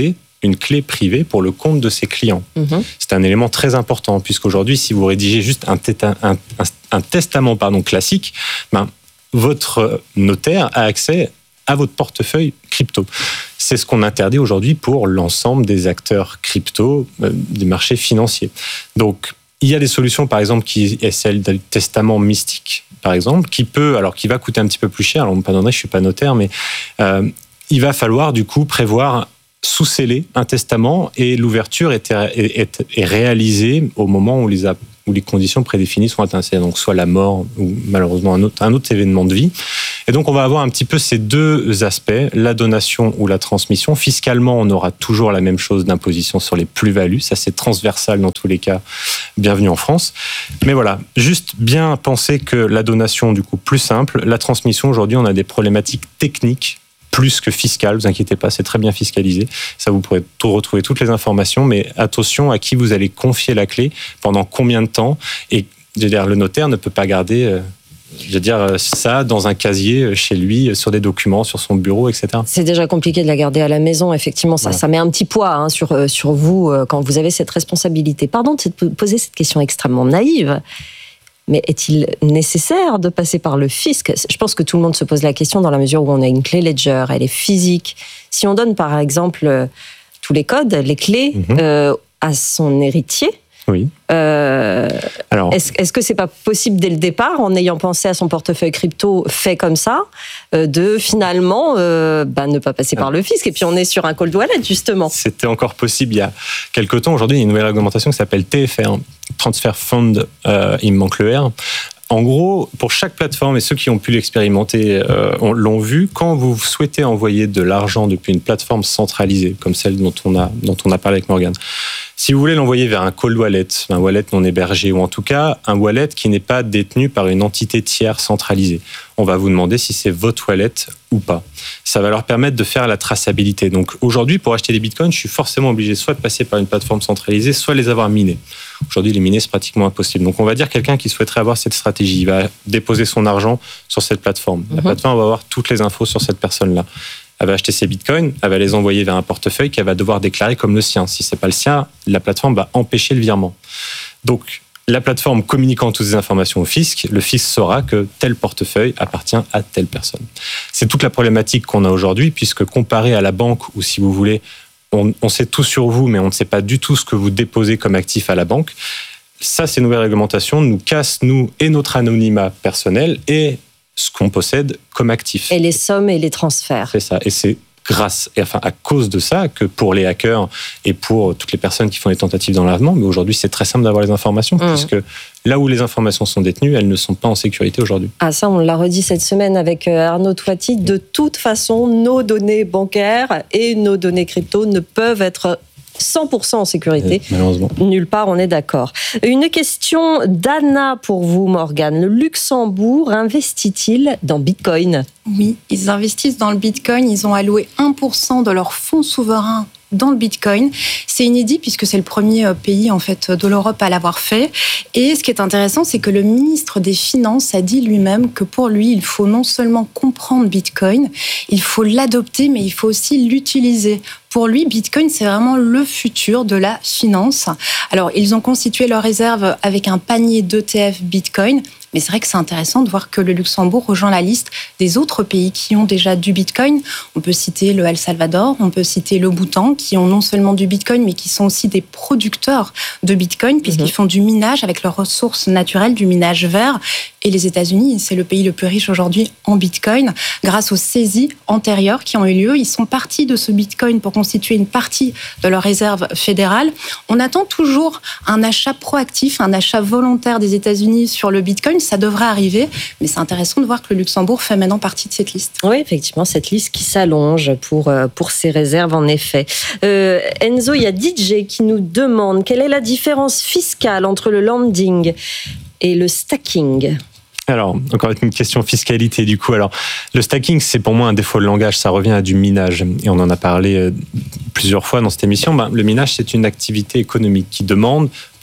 une clé privée pour le compte de ses clients. Mmh. C'est un élément très important, puisqu'aujourd'hui, si vous rédigez juste un, téta, un, un, un testament pardon, classique, ben, votre notaire a accès à votre portefeuille crypto. C'est ce qu'on interdit aujourd'hui pour l'ensemble des acteurs crypto euh, des marchés financiers. Donc, il y a des solutions, par exemple, qui est celle du testament mystique, par exemple, qui peut, alors qui va coûter un petit peu plus cher. Alors, pardonnez, je suis pas notaire, mais euh, il va falloir du coup prévoir sous-sceller un testament et l'ouverture est, est, est, est réalisée au moment où les, où les conditions prédéfinies sont atteintes, donc soit la mort ou malheureusement un autre, un autre événement de vie. Et donc on va avoir un petit peu ces deux aspects, la donation ou la transmission. Fiscalement, on aura toujours la même chose d'imposition sur les plus-values, ça c'est transversal dans tous les cas, bienvenue en France. Mais voilà, juste bien penser que la donation, du coup, plus simple, la transmission, aujourd'hui on a des problématiques techniques plus que fiscal, vous inquiétez pas, c'est très bien fiscalisé. Ça, vous pourrez tout retrouver toutes les informations, mais attention à qui vous allez confier la clé, pendant combien de temps. Et je veux dire, le notaire ne peut pas garder, euh, je veux dire, ça dans un casier chez lui, sur des documents, sur son bureau, et cetera. C'est déjà compliqué de la garder à la maison, effectivement. Ça, voilà. Ça met un petit poids hein, sur, sur vous euh, quand vous avez cette responsabilité. Pardon de poser cette question extrêmement naïve. Mais est-il nécessaire de passer par le fisc ? Je pense que tout le monde se pose la question dans la mesure où on a une clé Ledger, elle est physique. Si on donne par exemple tous les codes, les clés mm-hmm. euh, à son héritier, oui. Euh, Alors, est-ce, est-ce que c'est pas possible dès le départ, en ayant pensé à son portefeuille crypto fait comme ça, euh, de finalement euh, bah, ne pas passer par le fisc et puis on est sur un cold wallet justement. C'était encore possible il y a quelques temps. Aujourd'hui, il y a une nouvelle réglementation qui s'appelle T F R, Transfer Fund. Euh, il me manque le R. En gros, pour chaque plateforme, et ceux qui ont pu l'expérimenter euh, l'ont vu, quand vous souhaitez envoyer de l'argent depuis une plateforme centralisée, comme celle dont on a, dont on a parlé avec Morgane, si vous voulez l'envoyer vers un cold wallet, un wallet non hébergé, ou en tout cas un wallet qui n'est pas détenu par une entité tiers centralisée, on va vous demander si c'est votre wallet ou pas. Ça va leur permettre de faire la traçabilité. Donc aujourd'hui, pour acheter des bitcoins, je suis forcément obligé soit de passer par une plateforme centralisée, soit de les avoir minés. Aujourd'hui, les miner, c'est pratiquement impossible. Donc on va dire quelqu'un qui souhaiterait avoir cette stratégie, il va déposer son argent sur cette plateforme. La plateforme va avoir toutes les infos sur cette personne-là. Elle va acheter ses bitcoins, elle va les envoyer vers un portefeuille qu'elle va devoir déclarer comme le sien. Si c'est pas le sien, la plateforme va empêcher le virement. Donc, la plateforme communiquant toutes ces informations au fisc, le fisc saura que tel portefeuille appartient à telle personne. C'est toute la problématique qu'on a aujourd'hui, puisque comparé à la banque, où si vous voulez, on, on sait tout sur vous, mais on ne sait pas du tout ce que vous déposez comme actif à la banque. Ça, ces nouvelles réglementations nous cassent, nous, et notre anonymat personnel, et ce qu'on possède comme actif. Et les sommes et les transferts. C'est ça. Et c'est grâce, et enfin à cause de ça, que pour les hackers et pour toutes les personnes qui font des tentatives d'enlèvement, mais aujourd'hui c'est très simple d'avoir les informations, mmh. puisque là où les informations sont détenues, elles ne sont pas en sécurité aujourd'hui. Ah ça, on l'a redit cette semaine avec Arnaud Toiti. De toute façon, nos données bancaires et nos données crypto ne peuvent être cent pour cent en sécurité. Malheureusement. Nulle part, on est d'accord. Une question d'Anna pour vous, Morgane. Le Luxembourg investit-il dans Bitcoin ? Oui, ils investissent dans le Bitcoin. Ils ont alloué un pour cent de leurs fonds souverains dans le Bitcoin. C'est inédit puisque c'est le premier pays en fait de l'Europe à l'avoir fait. Et ce qui est intéressant, c'est que le ministre des Finances a dit lui-même que pour lui, il faut non seulement comprendre Bitcoin, il faut l'adopter, mais il faut aussi l'utiliser. Pour lui, Bitcoin, c'est vraiment le futur de la finance. Alors, ils ont constitué leurs réserves avec un panier d'E T F Bitcoin. Mais c'est vrai que c'est intéressant de voir que le Luxembourg rejoint la liste des autres pays qui ont déjà du Bitcoin. On peut citer le El Salvador, on peut citer le Bhoutan, qui ont non seulement du Bitcoin, mais qui sont aussi des producteurs de Bitcoin, puisqu'ils mmh. font du minage avec leurs ressources naturelles, du minage vert. Et les États-Unis, c'est le pays le plus riche aujourd'hui en Bitcoin. Grâce aux saisies antérieures qui ont eu lieu, ils sont partis de ce Bitcoin pour constituer une partie de leur réserve fédérale. On attend toujours un achat proactif, un achat volontaire des États-Unis sur le Bitcoin. Ça devrait arriver, mais c'est intéressant de voir que le Luxembourg fait maintenant partie de cette liste. Oui, effectivement, cette liste qui s'allonge pour, pour ses réserves, en effet. Euh, Enzo, il y a D J qui nous demande quelle est la différence fiscale entre le lending et le stacking ? Alors, encore une question fiscalité du coup. Alors, le stacking, c'est pour moi un défaut de langage, ça revient à du minage. Et on en a parlé plusieurs fois dans cette émission. Ben, le minage, c'est une activité économique qui demande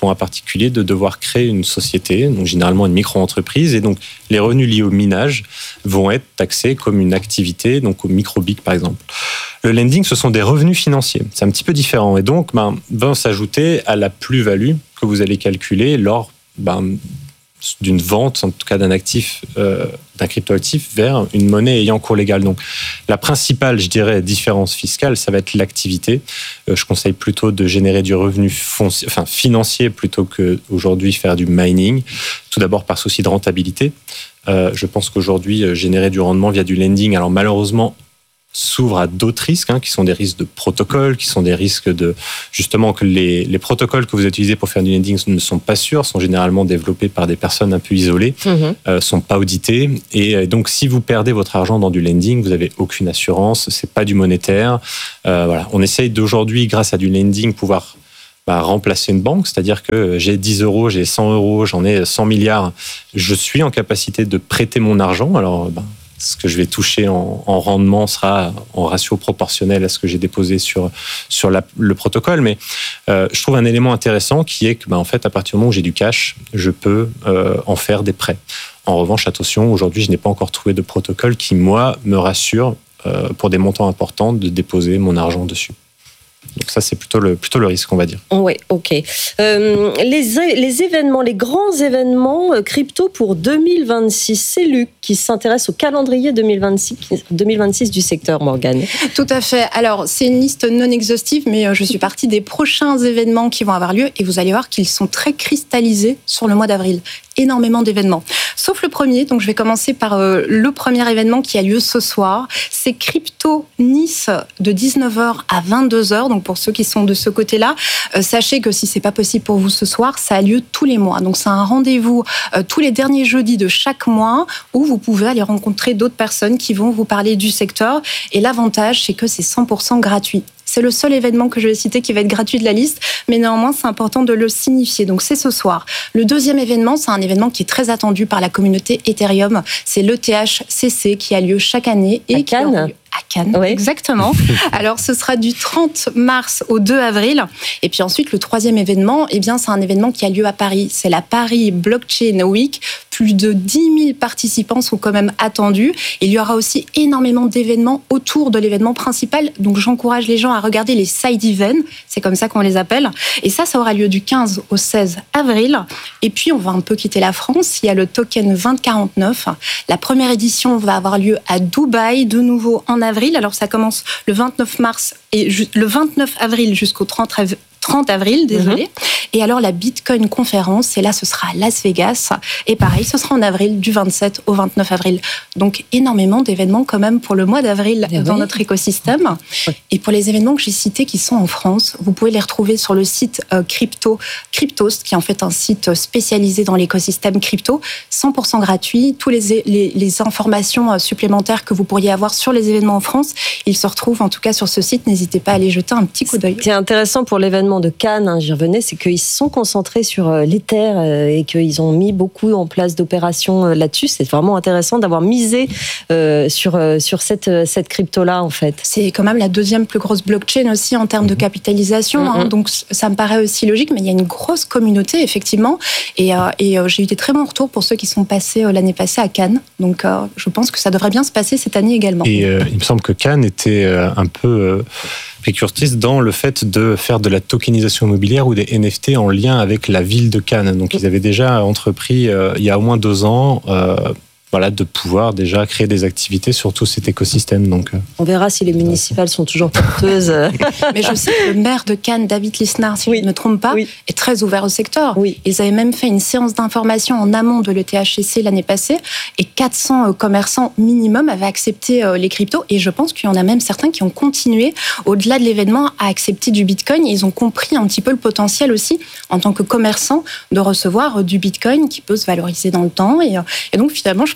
pour un particulier de devoir créer une société, donc généralement une micro-entreprise, et donc les revenus liés au minage vont être taxés comme une activité, donc au micro-B I C par exemple. Le lending, ce sont des revenus financiers. C'est un petit peu différent, et donc ben, va s'ajouter à la plus-value que vous allez calculer lors ben, d'une vente, en tout cas d'un actif, euh, d'un cryptoactif vers une monnaie ayant cours légal. Donc, la principale, je dirais, différence fiscale, ça va être l'activité. Euh, je conseille plutôt de générer du revenu foncier, enfin, financier plutôt qu'aujourd'hui faire du mining. Tout d'abord par souci de rentabilité. Euh, je pense qu'aujourd'hui, euh, générer du rendement via du lending, alors malheureusement, s'ouvre à d'autres risques, hein, qui sont des risques de protocole, qui sont des risques de, justement, que les, les protocoles que vous utilisez pour faire du lending ne sont pas sûrs, sont généralement développés par des personnes un peu isolées, mmh. euh, sont pas audités. Et donc, si vous perdez votre argent dans du lending, vous n'avez aucune assurance, c'est pas du monétaire. Euh, voilà. On essaye d'aujourd'hui, grâce à du lending, pouvoir bah, remplacer une banque, c'est-à-dire que j'ai dix euros, j'ai cent euros, j'en ai cent milliards, je suis en capacité de prêter mon argent. Alors, bah, ce que je vais toucher en, en rendement sera en ratio proportionnel à ce que j'ai déposé sur, sur la, le protocole. Mais euh, je trouve un élément intéressant qui est que, ben, en fait, à partir du moment où j'ai du cash, je peux euh, en faire des prêts. En revanche, attention, aujourd'hui, je n'ai pas encore trouvé de protocole qui, moi, me rassure euh, pour des montants importants de déposer mon argent dessus. Donc ça, c'est plutôt le, plutôt le risque, on va dire. Oui, ok. Euh, les, les événements, les grands événements euh, crypto pour deux mille vingt-six, c'est Luc qui s'intéresse au calendrier deux mille vingt-six, deux mille vingt-six du secteur, Morgane. Tout à fait. Alors, c'est une liste non exhaustive, mais euh, je suis partie des prochains événements qui vont avoir lieu, et vous allez voir qu'ils sont très cristallisés sur le mois d'avril. Énormément d'événements. Sauf le premier, donc je vais commencer par euh, le premier événement qui a lieu ce soir. C'est Crypto Nice de dix-neuf heures à vingt-deux heures. Donc pour ceux qui sont de ce côté-là, euh, sachez que si c'est pas possible pour vous ce soir, ça a lieu tous les mois. Donc c'est un rendez-vous euh, tous les derniers jeudis de chaque mois où vous pouvez aller rencontrer d'autres personnes qui vont vous parler du secteur. Et l'avantage, c'est que c'est cent pour cent gratuit. C'est le seul événement que je vais citer qui va être gratuit de la liste, mais néanmoins, c'est important de le signifier. Donc, c'est ce soir. Le deuxième événement, c'est un événement qui est très attendu par la communauté Ethereum. C'est l'E T H C C qui a lieu chaque année. Et à Cannes. À Cannes, oui. Exactement. Alors, ce sera du trente mars au deux avril. Et puis ensuite, le troisième événement, eh bien, c'est un événement qui a lieu à Paris. C'est la Paris Blockchain Week. Plus de dix mille participants sont quand même attendus. Il y aura aussi énormément d'événements autour de l'événement principal. Donc, j'encourage les gens à regarder les side events. C'est comme ça qu'on les appelle. Et ça, ça aura lieu du quinze au seize avril. Et puis, on va un peu quitter la France. Il y a le token vingt quarante-neuf. La première édition va avoir lieu à Dubaï, de nouveau en avril. Alors, ça commence le vingt-neuf mars et le vingt-neuf avril jusqu'au trente avril, désolé. Mm-hmm. Et alors, la Bitcoin conférence, et là, ce sera à Las Vegas. Et pareil, ce sera en avril, du vingt-sept au vingt-neuf avril. Donc, énormément d'événements quand même pour le mois d'avril et dans oui. notre écosystème. Oui. Et pour les événements que j'ai cités qui sont en France, vous pouvez les retrouver sur le site euh, Crypto, Cryptost, qui est en fait un site spécialisé dans l'écosystème crypto, cent pour cent gratuit. Tous les, les, les informations supplémentaires que vous pourriez avoir sur les événements en France, ils se retrouvent en tout cas sur ce site. N'hésitez pas à aller jeter un petit coup d'œil. Ce qui est intéressant pour l'événement de Cannes, hein, j'y revenais, c'est qu'ils se sont concentrés sur euh, l'Ether euh, et qu'ils ont mis beaucoup en place d'opérations euh, là-dessus. C'est vraiment intéressant d'avoir misé euh, sur, euh, sur cette, euh, cette crypto-là, en fait. C'est quand même la deuxième plus grosse blockchain aussi en termes de capitalisation. Mm-hmm. hein, donc, ça me paraît aussi logique, mais il y a une grosse communauté, effectivement. Et, euh, et euh, j'ai eu des très bons retours pour ceux qui sont passés euh, l'année passée à Cannes. Donc, euh, je pense que ça devrait bien se passer cette année également. Et euh, il me semble que Cannes était euh, un peu... Euh... précursiste dans le fait de faire de la tokenisation immobilière ou des N F T en lien avec la ville de Cannes. Donc, ils avaient déjà entrepris, euh, il y a au moins deux ans, euh, voilà, de pouvoir déjà créer des activités sur tout cet écosystème. Donc, euh... on verra si les municipales sont toujours porteuses. Mais je sais que le maire de Cannes, David Lisnard, si oui. je ne me trompe pas, oui. est très ouvert au secteur. Oui. Ils avaient même fait une séance d'information en amont de l'E T H C C l'année passée et quatre cents commerçants minimum avaient accepté les cryptos. Et je pense qu'il y en a même certains qui ont continué, au-delà de l'événement, à accepter du Bitcoin. Ils ont compris un petit peu le potentiel aussi, en tant que commerçant, de recevoir du Bitcoin qui peut se valoriser dans le temps. Et, et donc, finalement, je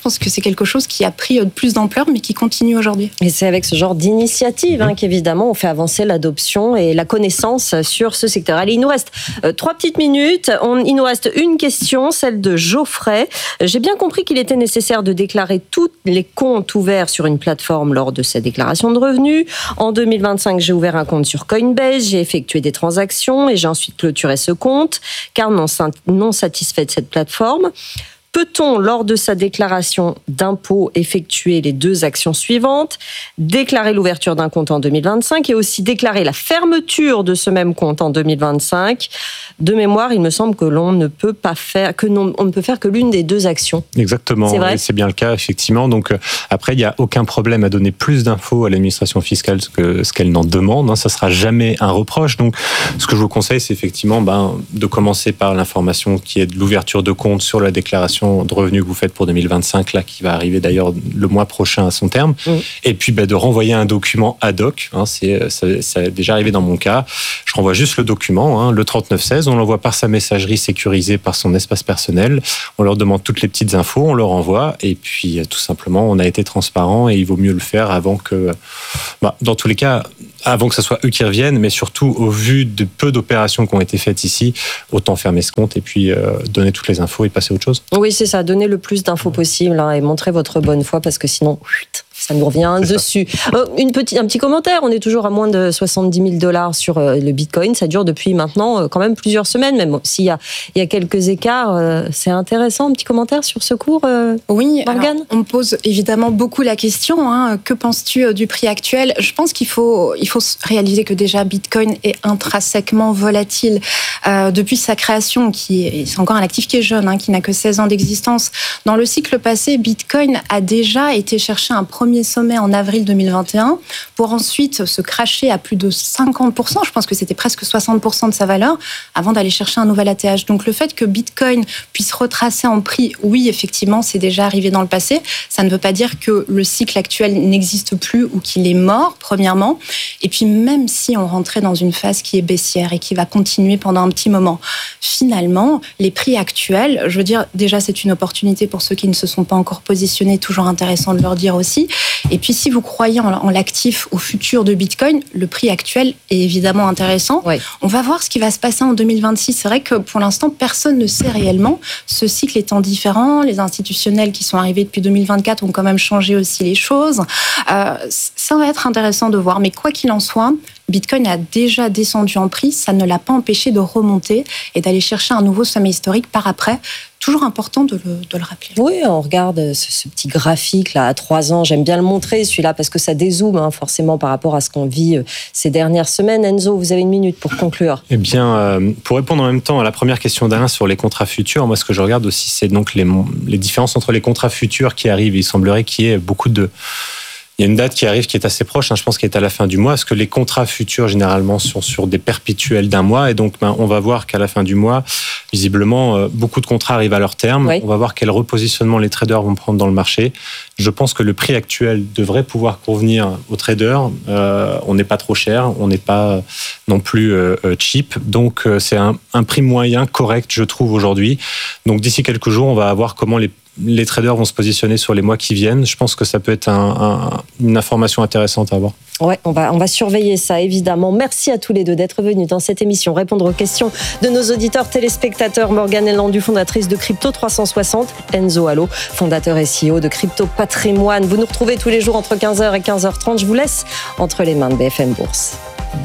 pense que c'est quelque chose qui a pris de plus d'ampleur, mais qui continue aujourd'hui. Et c'est avec ce genre d'initiative hein, qu'évidemment on fait avancer l'adoption et la connaissance sur ce secteur. Allez, il nous reste euh, trois petites minutes. On, il nous reste une question, celle de Geoffrey. J'ai bien compris qu'il était nécessaire de déclarer tous les comptes ouverts sur une plateforme lors de sa déclaration de revenus. En deux mille vingt-cinq, j'ai ouvert un compte sur Coinbase, j'ai effectué des transactions et j'ai ensuite clôturé ce compte, car non, non satisfait de cette plateforme. Peut-on, lors de sa déclaration d'impôt, effectuer les deux actions suivantes, déclarer l'ouverture d'un compte en deux mille vingt-cinq et aussi déclarer la fermeture de ce même compte en deux mille vingt-cinq? De mémoire, il me semble que l'on ne peut pas faire, que non, on ne peut faire que l'une des deux actions. Exactement, c'est vrai. Et c'est bien le cas, effectivement. Donc euh, après, il n'y a aucun problème à donner plus d'infos à l'administration fiscale que ce qu'elle n'en demande. Hein. Ça ne sera jamais un reproche. Donc, ce que je vous conseille, c'est effectivement ben, de commencer par l'information qui est de l'ouverture de compte sur la déclaration de revenus que vous faites pour deux mille vingt-cinq, là, qui va arriver d'ailleurs le mois prochain à son terme. Mmh. Et puis ben, de renvoyer un document ad hoc. Hein. C'est, ça, ça a déjà arrivé dans mon cas. Je renvoie juste le document, hein, le trente-neuf seize. On l'envoie par sa messagerie sécurisée par son espace personnel. On leur demande toutes les petites infos, on leur envoie. Et puis, tout simplement, on a été transparent et il vaut mieux le faire avant que... Bah, dans tous les cas, avant que ce soit eux qui reviennent, mais surtout, au vu de peu d'opérations qui ont été faites ici, autant fermer ce compte et puis euh, donner toutes les infos et passer à autre chose. Oui, c'est ça. Donner le plus d'infos possible hein, et montrer votre bonne foi parce que sinon... Chut, ça nous revient c'est dessus. Euh, une petite, un petit commentaire, on est toujours à moins de soixante-dix mille dollars sur euh, le Bitcoin. Ça dure depuis maintenant euh, quand même plusieurs semaines, même s'il y a, il y a quelques écarts. Euh, c'est intéressant, un petit commentaire sur ce cours, euh, Oui, Morgane. On me pose évidemment beaucoup la question, hein, que penses-tu du prix actuel? Je pense qu'il faut, il faut réaliser que déjà Bitcoin est intrinsèquement volatile. Euh, depuis sa création, qui est, c'est encore un actif qui est jeune, hein, qui n'a que seize ans d'existence. Dans le cycle passé, Bitcoin a déjà été chercher un premier sommet en avril deux mille vingt et un pour ensuite se crasher à plus de cinquante pour cent, je pense que c'était presque soixante pour cent de sa valeur, avant d'aller chercher un nouvel A T H. Donc le fait que Bitcoin puisse retracer en prix, oui, effectivement, c'est déjà arrivé dans le passé. Ça ne veut pas dire que le cycle actuel n'existe plus ou qu'il est mort, premièrement. Et puis même si on rentrait dans une phase qui est baissière et qui va continuer pendant un petit moment, finalement, les prix actuels, je veux dire, déjà c'est une opportunité pour ceux qui ne se sont pas encore positionnés, toujours intéressant de leur dire aussi. Et puis, si vous croyez en l'actif, au futur de Bitcoin, le prix actuel est évidemment intéressant. Oui. On va voir ce qui va se passer en deux mille vingt-six. C'est vrai que pour l'instant, personne ne sait réellement. Ce cycle étant différent, les institutionnels qui sont arrivés depuis deux mille vingt-quatre ont quand même changé aussi les choses. Euh, ça va être intéressant de voir. Mais quoi qu'il en soit, Bitcoin a déjà descendu en prix. Ça ne l'a pas empêché de remonter et d'aller chercher un nouveau sommet historique par après. Toujours important de le, de le rappeler. Oui, on regarde ce, ce petit graphique là à trois ans. J'aime bien le montrer celui-là parce que ça dézoome hein, forcément par rapport à ce qu'on vit euh, ces dernières semaines. Enzo, vous avez une minute pour conclure. Eh bien, euh, pour répondre en même temps à la première question d'Alain sur les contrats futurs, moi ce que je regarde aussi, c'est donc les, les différences entre les contrats futurs qui arrivent. Il semblerait qu'il y ait beaucoup de... Il y a une date qui arrive qui est assez proche, hein, je pense qu'elle est à la fin du mois, parce que les contrats futurs, généralement, sont sur des perpétuels d'un mois. Et donc, ben, on va voir qu'à la fin du mois, visiblement, euh, beaucoup de contrats arrivent à leur terme. Oui. On va voir quel repositionnement les traders vont prendre dans le marché. Je pense que le prix actuel devrait pouvoir convenir aux traders. Euh, on n'est pas trop cher, on n'est pas non plus euh, cheap. Donc, euh, c'est un, un prix moyen correct, je trouve, aujourd'hui. Donc, d'ici quelques jours, on va voir comment les les traders vont se positionner sur les mois qui viennent. Je pense que ça peut être un, un, une information intéressante à avoir. Ouais, on va, on va surveiller ça, évidemment. Merci à tous les deux d'être venus dans cette émission, répondre aux questions de nos auditeurs téléspectateurs. Morgane Ellandus, fondatrice de Crypto trois cent soixante. Enzo Allo, fondateur et C E O de Crypto Patrimoine. Vous nous retrouvez tous les jours entre quinze heures et quinze heures trente. Je vous laisse entre les mains de B F M Bourse.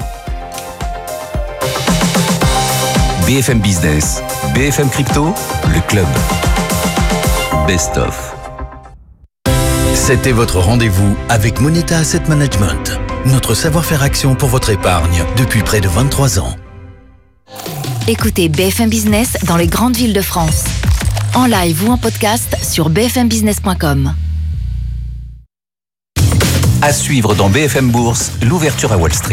B F M Business, B F M Crypto, le club. Best of. C'était votre rendez-vous avec Moneta Asset Management, notre savoir-faire action pour votre épargne depuis près de vingt-trois ans. Écoutez B F M Business dans les grandes villes de France. En live ou en podcast sur b f m business point com. À suivre dans B F M Bourse, l'ouverture à Wall Street.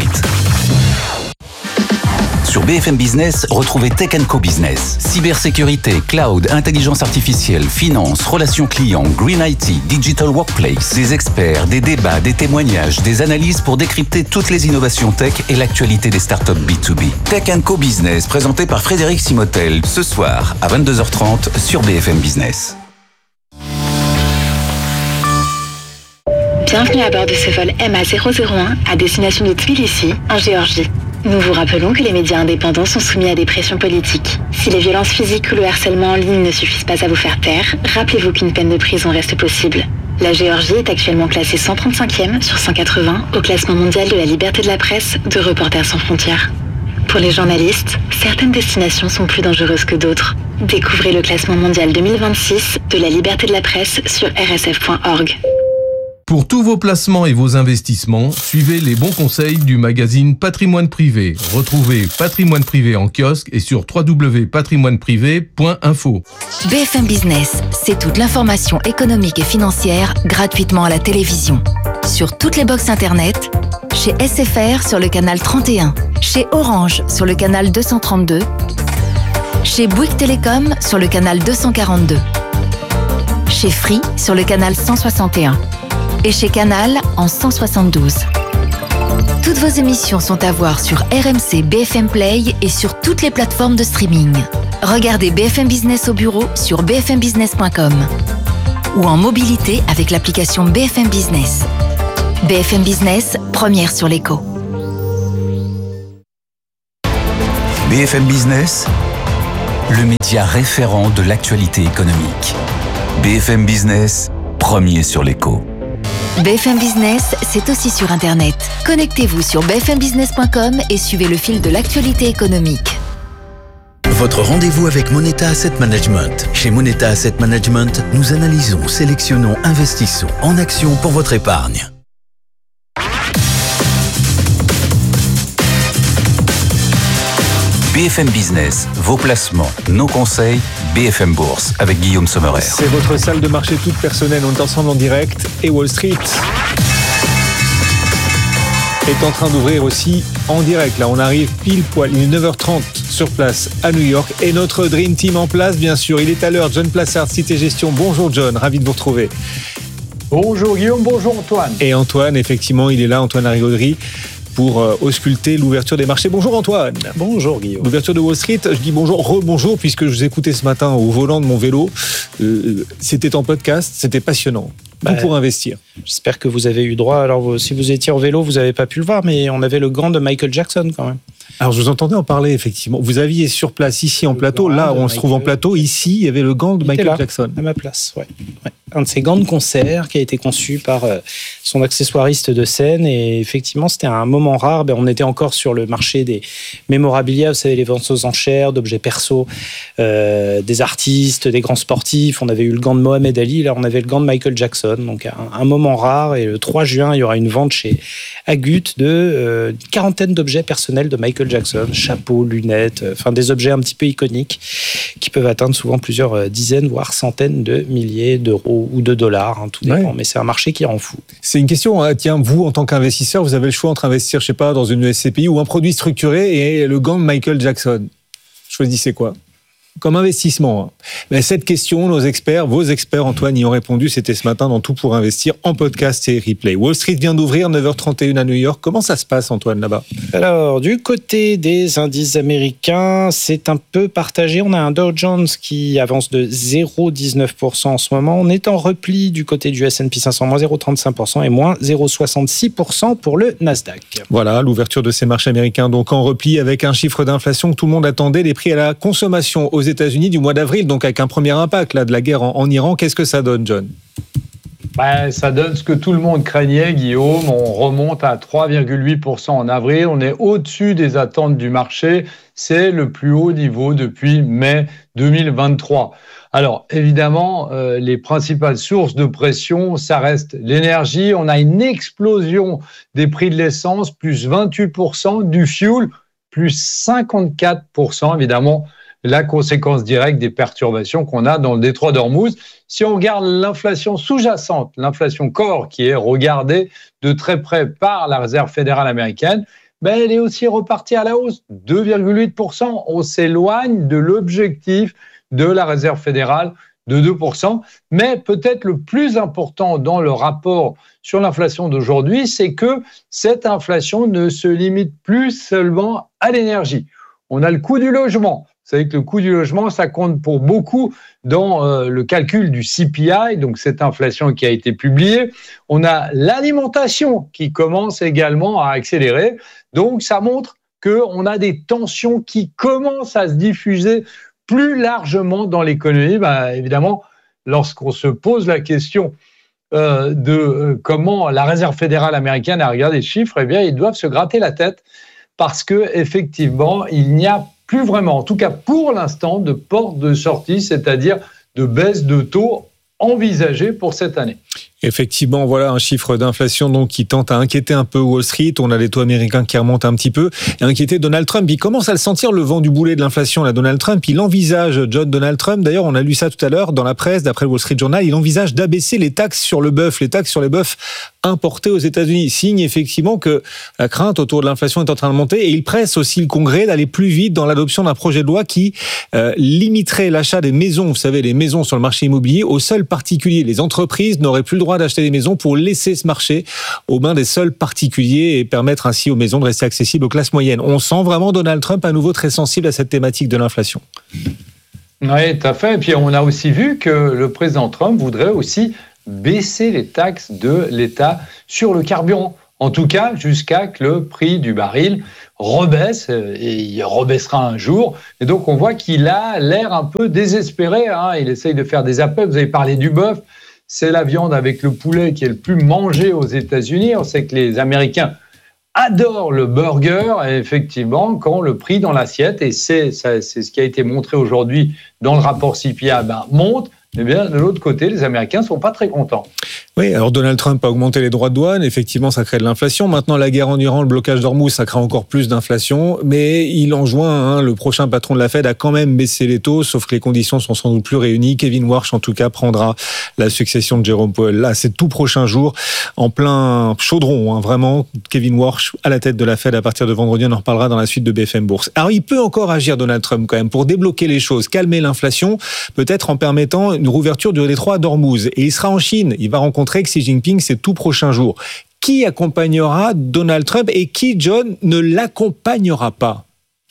Sur B F M Business, retrouvez Tech and Co Business. Cybersécurité, cloud, intelligence artificielle, finance, relations clients, green I T, digital workplace. Des experts, des débats, des témoignages, des analyses pour décrypter toutes les innovations tech et l'actualité des startups B deux B. Tech and Co Business, présenté par Frédéric Simotel, ce soir à vingt-deux heures trente sur B F M Business. Bienvenue à bord de ce vol M A zéro zéro un à destination de Tbilissi, en Géorgie. Nous vous rappelons que les médias indépendants sont soumis à des pressions politiques. Si les violences physiques ou le harcèlement en ligne ne suffisent pas à vous faire taire, rappelez-vous qu'une peine de prison reste possible. La Géorgie est actuellement classée cent trente-cinquième sur cent quatre-vingts au classement mondial de la liberté de la presse de Reporters sans frontières. Pour les journalistes, certaines destinations sont plus dangereuses que d'autres. Découvrez le classement mondial deux mille vingt-six de la liberté de la presse sur r s f point org. Pour tous vos placements et vos investissements, suivez les bons conseils du magazine Patrimoine Privé. Retrouvez Patrimoine Privé en kiosque et sur w w w point patrimoine privé point info. B F M Business, c'est toute l'information économique et financière gratuitement à la télévision. Sur toutes les box internet, chez S F R sur le canal trente et un, chez Orange sur le canal deux cent trente-deux, chez Bouygues Télécom sur le canal deux cent quarante-deux, chez Free sur le canal cent soixante et un et chez Canal en cent soixante-douze. Toutes vos émissions sont à voir sur R M C B F M Play et sur toutes les plateformes de streaming. Regardez B F M Business au bureau sur b f m business point com ou en mobilité avec l'application B F M Business. B F M Business, première sur l'écho. B F M Business, le média référent de l'actualité économique. B F M Business, premier sur l'écho. B F M Business, c'est aussi sur Internet. Connectez-vous sur b f m business point com et suivez le fil de l'actualité économique. Votre rendez-vous avec Moneta Asset Management. Chez Moneta Asset Management, nous analysons, sélectionnons, investissons en action pour votre épargne. B F M Business, vos placements, nos conseils, B F M Bourse avec Guillaume Sommerer. C'est votre salle de marché toute personnelle. On est ensemble en direct et Wall Street est en train d'ouvrir aussi en direct. Là, on arrive pile poil. Il est neuf heures trente sur place à New York et notre Dream Team en place, bien sûr. Il est à l'heure. John Plassard, Cité Gestion. Bonjour John, ravi de vous retrouver. Bonjour Guillaume, bonjour Antoine. Et Antoine, effectivement, il est là, Antoine Larigauderie, pour euh, ausculter l'ouverture des marchés. Bonjour Antoine. Bonjour Guillaume. L'ouverture de Wall Street, je dis bonjour, rebonjour, puisque je vous écoutais ce matin au volant de mon vélo. Euh, c'était en podcast, c'était passionnant. Tout bah, pour investir. J'espère que vous avez eu droit. Alors, vous, si vous étiez en vélo, vous n'avez pas pu le voir, mais on avait le gant de Michael Jackson quand même. Alors, je vous entendais en parler, effectivement. Vous aviez sur place, ici, en plateau. Là, on se trouve en plateau. Ici, il y avait le gant de Michael Jackson. À ma place, ouais. ouais. Un de ces gants de concert qui a été conçu par euh, son accessoiriste de scène. Et effectivement, c'était un moment rare. Ben, on était encore sur le marché des mémorabilia, vous savez, les ventes aux enchères, d'objets perso, euh, des artistes, des grands sportifs. On avait eu le gant de Mohamed Ali. Là, on avait le gant de Michael Jackson. Donc, un, un moment rare. Et le trois juin, il y aura une vente chez Agut de euh, une quarantaine d'objets personnels de Michael Jackson. Chapeaux, lunettes, euh, enfin des objets un petit peu iconiques qui peuvent atteindre souvent plusieurs euh, dizaines, voire centaines de milliers d'euros ou de dollars, hein, tout dépend. Ouais. Mais c'est un marché qui rend fou. C'est une question, hein. Tiens, vous, en tant qu'investisseur, vous avez le choix entre investir, je sais pas, dans une S C P I ou un produit structuré et le gant de Michael Jackson. Choisissez quoi ? Comme investissement. Hein. Mais cette question, nos experts, vos experts, Antoine, y ont répondu. C'était ce matin dans Tout pour investir en podcast et replay. Wall Street vient d'ouvrir, neuf heures trente et une à New York. Comment ça se passe, Antoine, là-bas ? Alors, du côté des indices américains, c'est un peu partagé. On a un Dow Jones qui avance de zéro virgule dix-neuf pour cent en ce moment. On est en repli du côté du S and P cinq cents, moins zéro virgule trente-cinq pour cent et moins zéro virgule soixante-six pour cent pour le Nasdaq. Voilà, l'ouverture de ces marchés américains, donc en repli avec un chiffre d'inflation que tout le monde attendait, les prix à la consommation aux États-Unis du mois d'avril, donc avec un premier impact là, de la guerre en, en Iran. Qu'est-ce que ça donne, John ? Ben, ça donne ce que tout le monde craignait, Guillaume. On remonte à trois virgule huit pour cent en avril. On est au-dessus des attentes du marché. C'est le plus haut niveau depuis mai deux mille vingt-trois. Alors, évidemment, euh, les principales sources de pression, ça reste l'énergie. On a une explosion des prix de l'essence, plus vingt-huit pour cent, du fuel, plus cinquante-quatre pour cent, évidemment, la conséquence directe des perturbations qu'on a dans le détroit d'Ormuz. Si on regarde l'inflation sous-jacente, l'inflation core qui est regardée de très près par la Réserve fédérale américaine, ben elle est aussi repartie à la hausse, deux virgule huit pour cent. On s'éloigne de l'objectif de la Réserve fédérale de deux pour cent. Mais peut-être le plus important dans le rapport sur l'inflation d'aujourd'hui, c'est que cette inflation ne se limite plus seulement à l'énergie. On a le coût du logement. savez que le coût du logement, ça compte pour beaucoup dans euh, le calcul du C P I, donc cette inflation qui a été publiée. On a l'alimentation qui commence également à accélérer. Donc, ça montre qu'on a des tensions qui commencent à se diffuser plus largement dans l'économie. Ben, évidemment, lorsqu'on se pose la question euh, de euh, comment la Réserve fédérale américaine a regardé les chiffres, eh bien, ils doivent se gratter la tête parce qu'effectivement, il n'y a plus vraiment, en tout cas pour l'instant, de porte de sortie, c'est-à-dire de baisse de taux envisagée pour cette année. Effectivement, voilà un chiffre d'inflation donc qui tente à inquiéter un peu Wall Street. On a les taux américains qui remontent un petit peu et inquiéter Donald Trump. Il commence à le sentir, le vent du boulet de l'inflation. Là, Donald Trump, il envisage, John Donald Trump, d'ailleurs, on a lu ça tout à l'heure dans la presse, d'après le Wall Street Journal, il envisage d'abaisser les taxes sur le bœuf, les taxes sur les bœufs importés aux États-Unis. Signe effectivement que la crainte autour de l'inflation est en train de monter et il presse aussi le Congrès d'aller plus vite dans l'adoption d'un projet de loi qui euh, limiterait l'achat des maisons, vous savez, les maisons sur le marché immobilier, aux seuls particuliers. Les entreprises n'auraient plus le droit d'acheter des maisons pour laisser ce marché aux mains des seuls particuliers et permettre ainsi aux maisons de rester accessibles aux classes moyennes. On sent vraiment Donald Trump à nouveau très sensible à cette thématique de l'inflation. Oui, tout à fait. Et puis on a aussi vu que le président Trump voudrait aussi baisser les taxes de l'État sur le carburant. En tout cas, jusqu'à que le prix du baril rebaisse, et il rebaissera un jour. Et donc on voit qu'il a l'air un peu désespéré, hein. Il essaye de faire des appels. Vous avez parlé du bœuf. C'est la viande avec le poulet qui est le plus mangée aux États-Unis. On sait que les Américains adorent le burger, et effectivement, quand le prix dans l'assiette, et c'est, ça, c'est ce qui a été montré aujourd'hui dans le rapport C P I, ben, monte, eh bien, de l'autre côté, les Américains ne sont pas très contents. Oui, alors Donald Trump a augmenté les droits de douane, effectivement ça crée de l'inflation. Maintenant la guerre en Iran, le blocage d'Ormuz, ça crée encore plus d'inflation, mais il enjoint hein, le prochain patron de la Fed à quand même baisser les taux, sauf que les conditions sont sans doute plus réunies. Kevin Warsh en tout cas prendra la succession de Jerome Powell. Là c'est tout prochain jour, en plein chaudron, hein, vraiment, Kevin Warsh à la tête de la Fed à partir de vendredi, on en reparlera dans la suite de B F M Bourse. Alors il peut encore agir Donald Trump quand même pour débloquer les choses, calmer l'inflation, peut-être en permettant une rouverture du détroit d'Ormuz. Et il sera en Chine, il va rencontrer Xi Jinping ces tout prochains jours. Qui accompagnera Donald Trump et qui, John, ne l'accompagnera pas?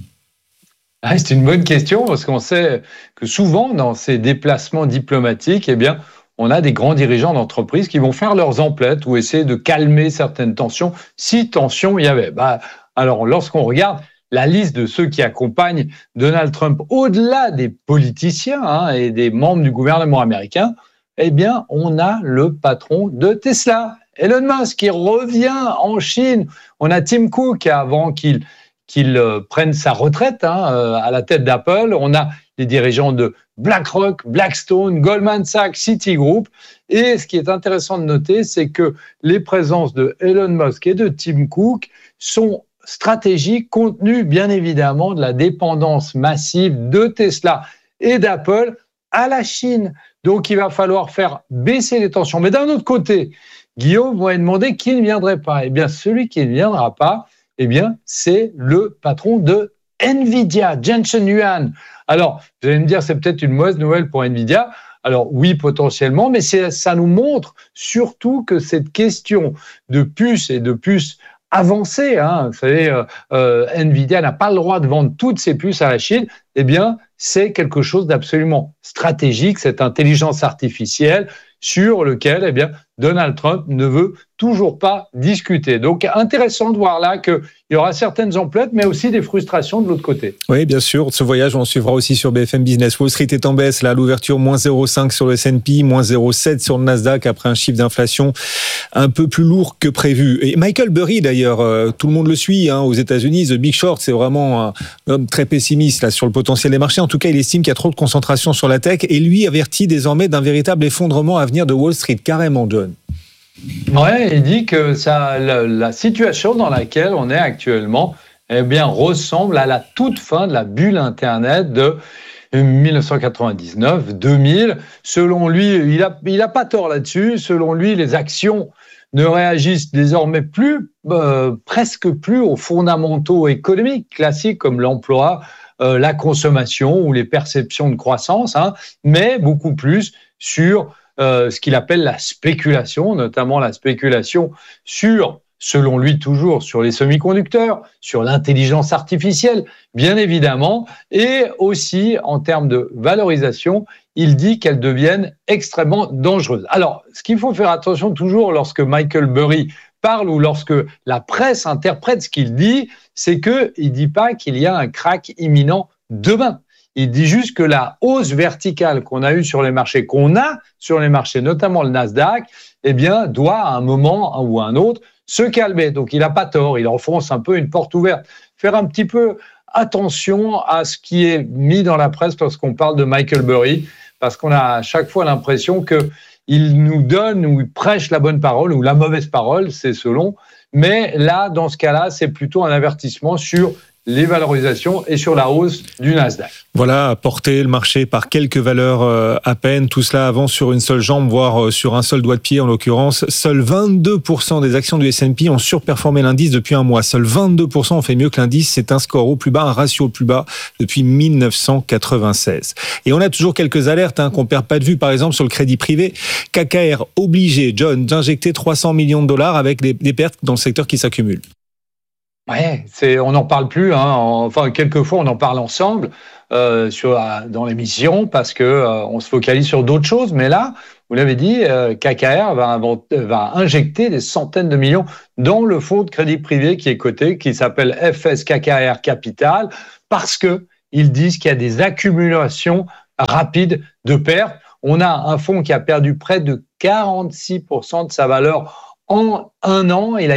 Ah, c'est une bonne question parce qu'on sait que souvent dans ces déplacements diplomatiques, eh bien, on a des grands dirigeants d'entreprise qui vont faire leurs emplettes ou essayer de calmer certaines tensions, si tensions il y avait. Bah, alors, lorsqu'on regarde la liste de ceux qui accompagnent Donald Trump, au-delà des politiciens hein, et des membres du gouvernement américain, eh bien, on a le patron de Tesla, Elon Musk, qui revient en Chine. On a Tim Cook, avant qu'il, qu'il euh, prenne sa retraite hein, euh, à la tête d'Apple. On a les dirigeants de BlackRock, Blackstone, Goldman Sachs, Citigroup. Et ce qui est intéressant de noter, c'est que les présences de Elon Musk et de Tim Cook sont stratégiques, compte tenu bien évidemment de la dépendance massive de Tesla et d'Apple à la Chine. Donc, il va falloir faire baisser les tensions. Mais d'un autre côté, Guillaume va demander qui ne viendrait pas. Eh bien, celui qui ne viendra pas, eh bien, c'est le patron de Nvidia, Jensen Huang. Alors, vous allez me dire, c'est peut-être une mauvaise nouvelle pour Nvidia. Alors, oui, potentiellement, mais c'est, ça nous montre surtout que cette question de puces et de puces avancées, hein, vous savez, euh, euh, Nvidia n'a pas le droit de vendre toutes ses puces à la Chine, eh bien, c'est quelque chose d'absolument stratégique, cette intelligence artificielle sur lequel eh bien, Donald Trump ne veut toujours pas discuter. Donc, intéressant de voir là qu'il y aura certaines emplettes, mais aussi des frustrations de l'autre côté. Oui, bien sûr. Ce voyage, on suivra aussi sur B F M Business. Wall Street est en baisse. Là, à l'ouverture, moins zéro virgule cinq sur le S and P, moins zéro virgule sept sur le Nasdaq, après un chiffre d'inflation un peu plus lourd que prévu. Et Michael Burry, d'ailleurs, euh, tout le monde le suit hein, aux États-Unis. The Big Short, c'est vraiment un homme très pessimiste là, sur le potentiel des marchés. En tout cas, il estime qu'il y a trop de concentration sur la tech et lui avertit désormais d'un véritable effondrement à venir de Wall Street. Carrément, John. Ouais, il dit que ça, la, la situation dans laquelle on est actuellement, eh bien, ressemble à la toute fin de la bulle Internet de dix-neuf cent quatre-vingt-dix-neuf deux mille. Selon lui, il a, il a pas tort là-dessus. Selon lui, les actions ne réagissent désormais plus, euh, presque plus aux fondamentaux économiques classiques comme l'emploi, euh, la consommation ou les perceptions de croissance, hein, mais beaucoup plus sur Euh, ce qu'il appelle la spéculation, notamment la spéculation sur selon lui toujours, sur les semi-conducteurs, sur l'intelligence artificielle, bien évidemment, et aussi en termes de valorisation, il dit qu'elles deviennent extrêmement dangereuses. Alors, ce qu'il faut faire attention toujours lorsque Michael Burry parle ou lorsque la presse interprète ce qu'il dit, c'est qu'il ne dit pas qu'il y a un crack imminent demain. Il dit juste que la hausse verticale qu'on a eue sur les marchés, qu'on a sur les marchés, notamment le Nasdaq, eh bien, doit à un moment ou à un autre se calmer. Donc, il n'a pas tort, il enfonce un peu une porte ouverte. Faire un petit peu attention à ce qui est mis dans la presse lorsqu'on parle de Michael Burry, parce qu'on a à chaque fois l'impression qu'il nous donne ou il prêche la bonne parole ou la mauvaise parole, c'est selon. Mais là, dans ce cas-là, c'est plutôt un avertissement sur les valorisations et sur la hausse du Nasdaq. Voilà, porter le marché par quelques valeurs euh, à peine, tout cela avance sur une seule jambe, voire euh, sur un seul doigt de pied en l'occurrence. Seuls vingt-deux pour cent des actions du S and P ont surperformé l'indice depuis un mois. Seuls vingt-deux pour cent ont fait mieux que l'indice. C'est un score au plus bas, un ratio au plus bas depuis mille neuf cent quatre-vingt-seize. Et on a toujours quelques alertes hein, qu'on perd pas de vue, par exemple sur le crédit privé. K K R obligé, John, d'injecter trois cents millions de dollars avec des, des pertes dans le secteur qui s'accumulent. Ouais, c'est, on n'en parle plus. Hein. Enfin, quelquefois, on en parle ensemble euh, sur, dans l'émission parce que euh, on se focalise sur d'autres choses. Mais là, vous l'avez dit, euh, K K R va, inventer, va injecter des centaines de millions dans le fonds de crédit privé qui est coté, qui s'appelle F S K K R Capital, parce que ils disent qu'il y a des accumulations rapides de pertes. On a un fonds qui a perdu près de quarante-six pour cent de sa valeur en un an. Il a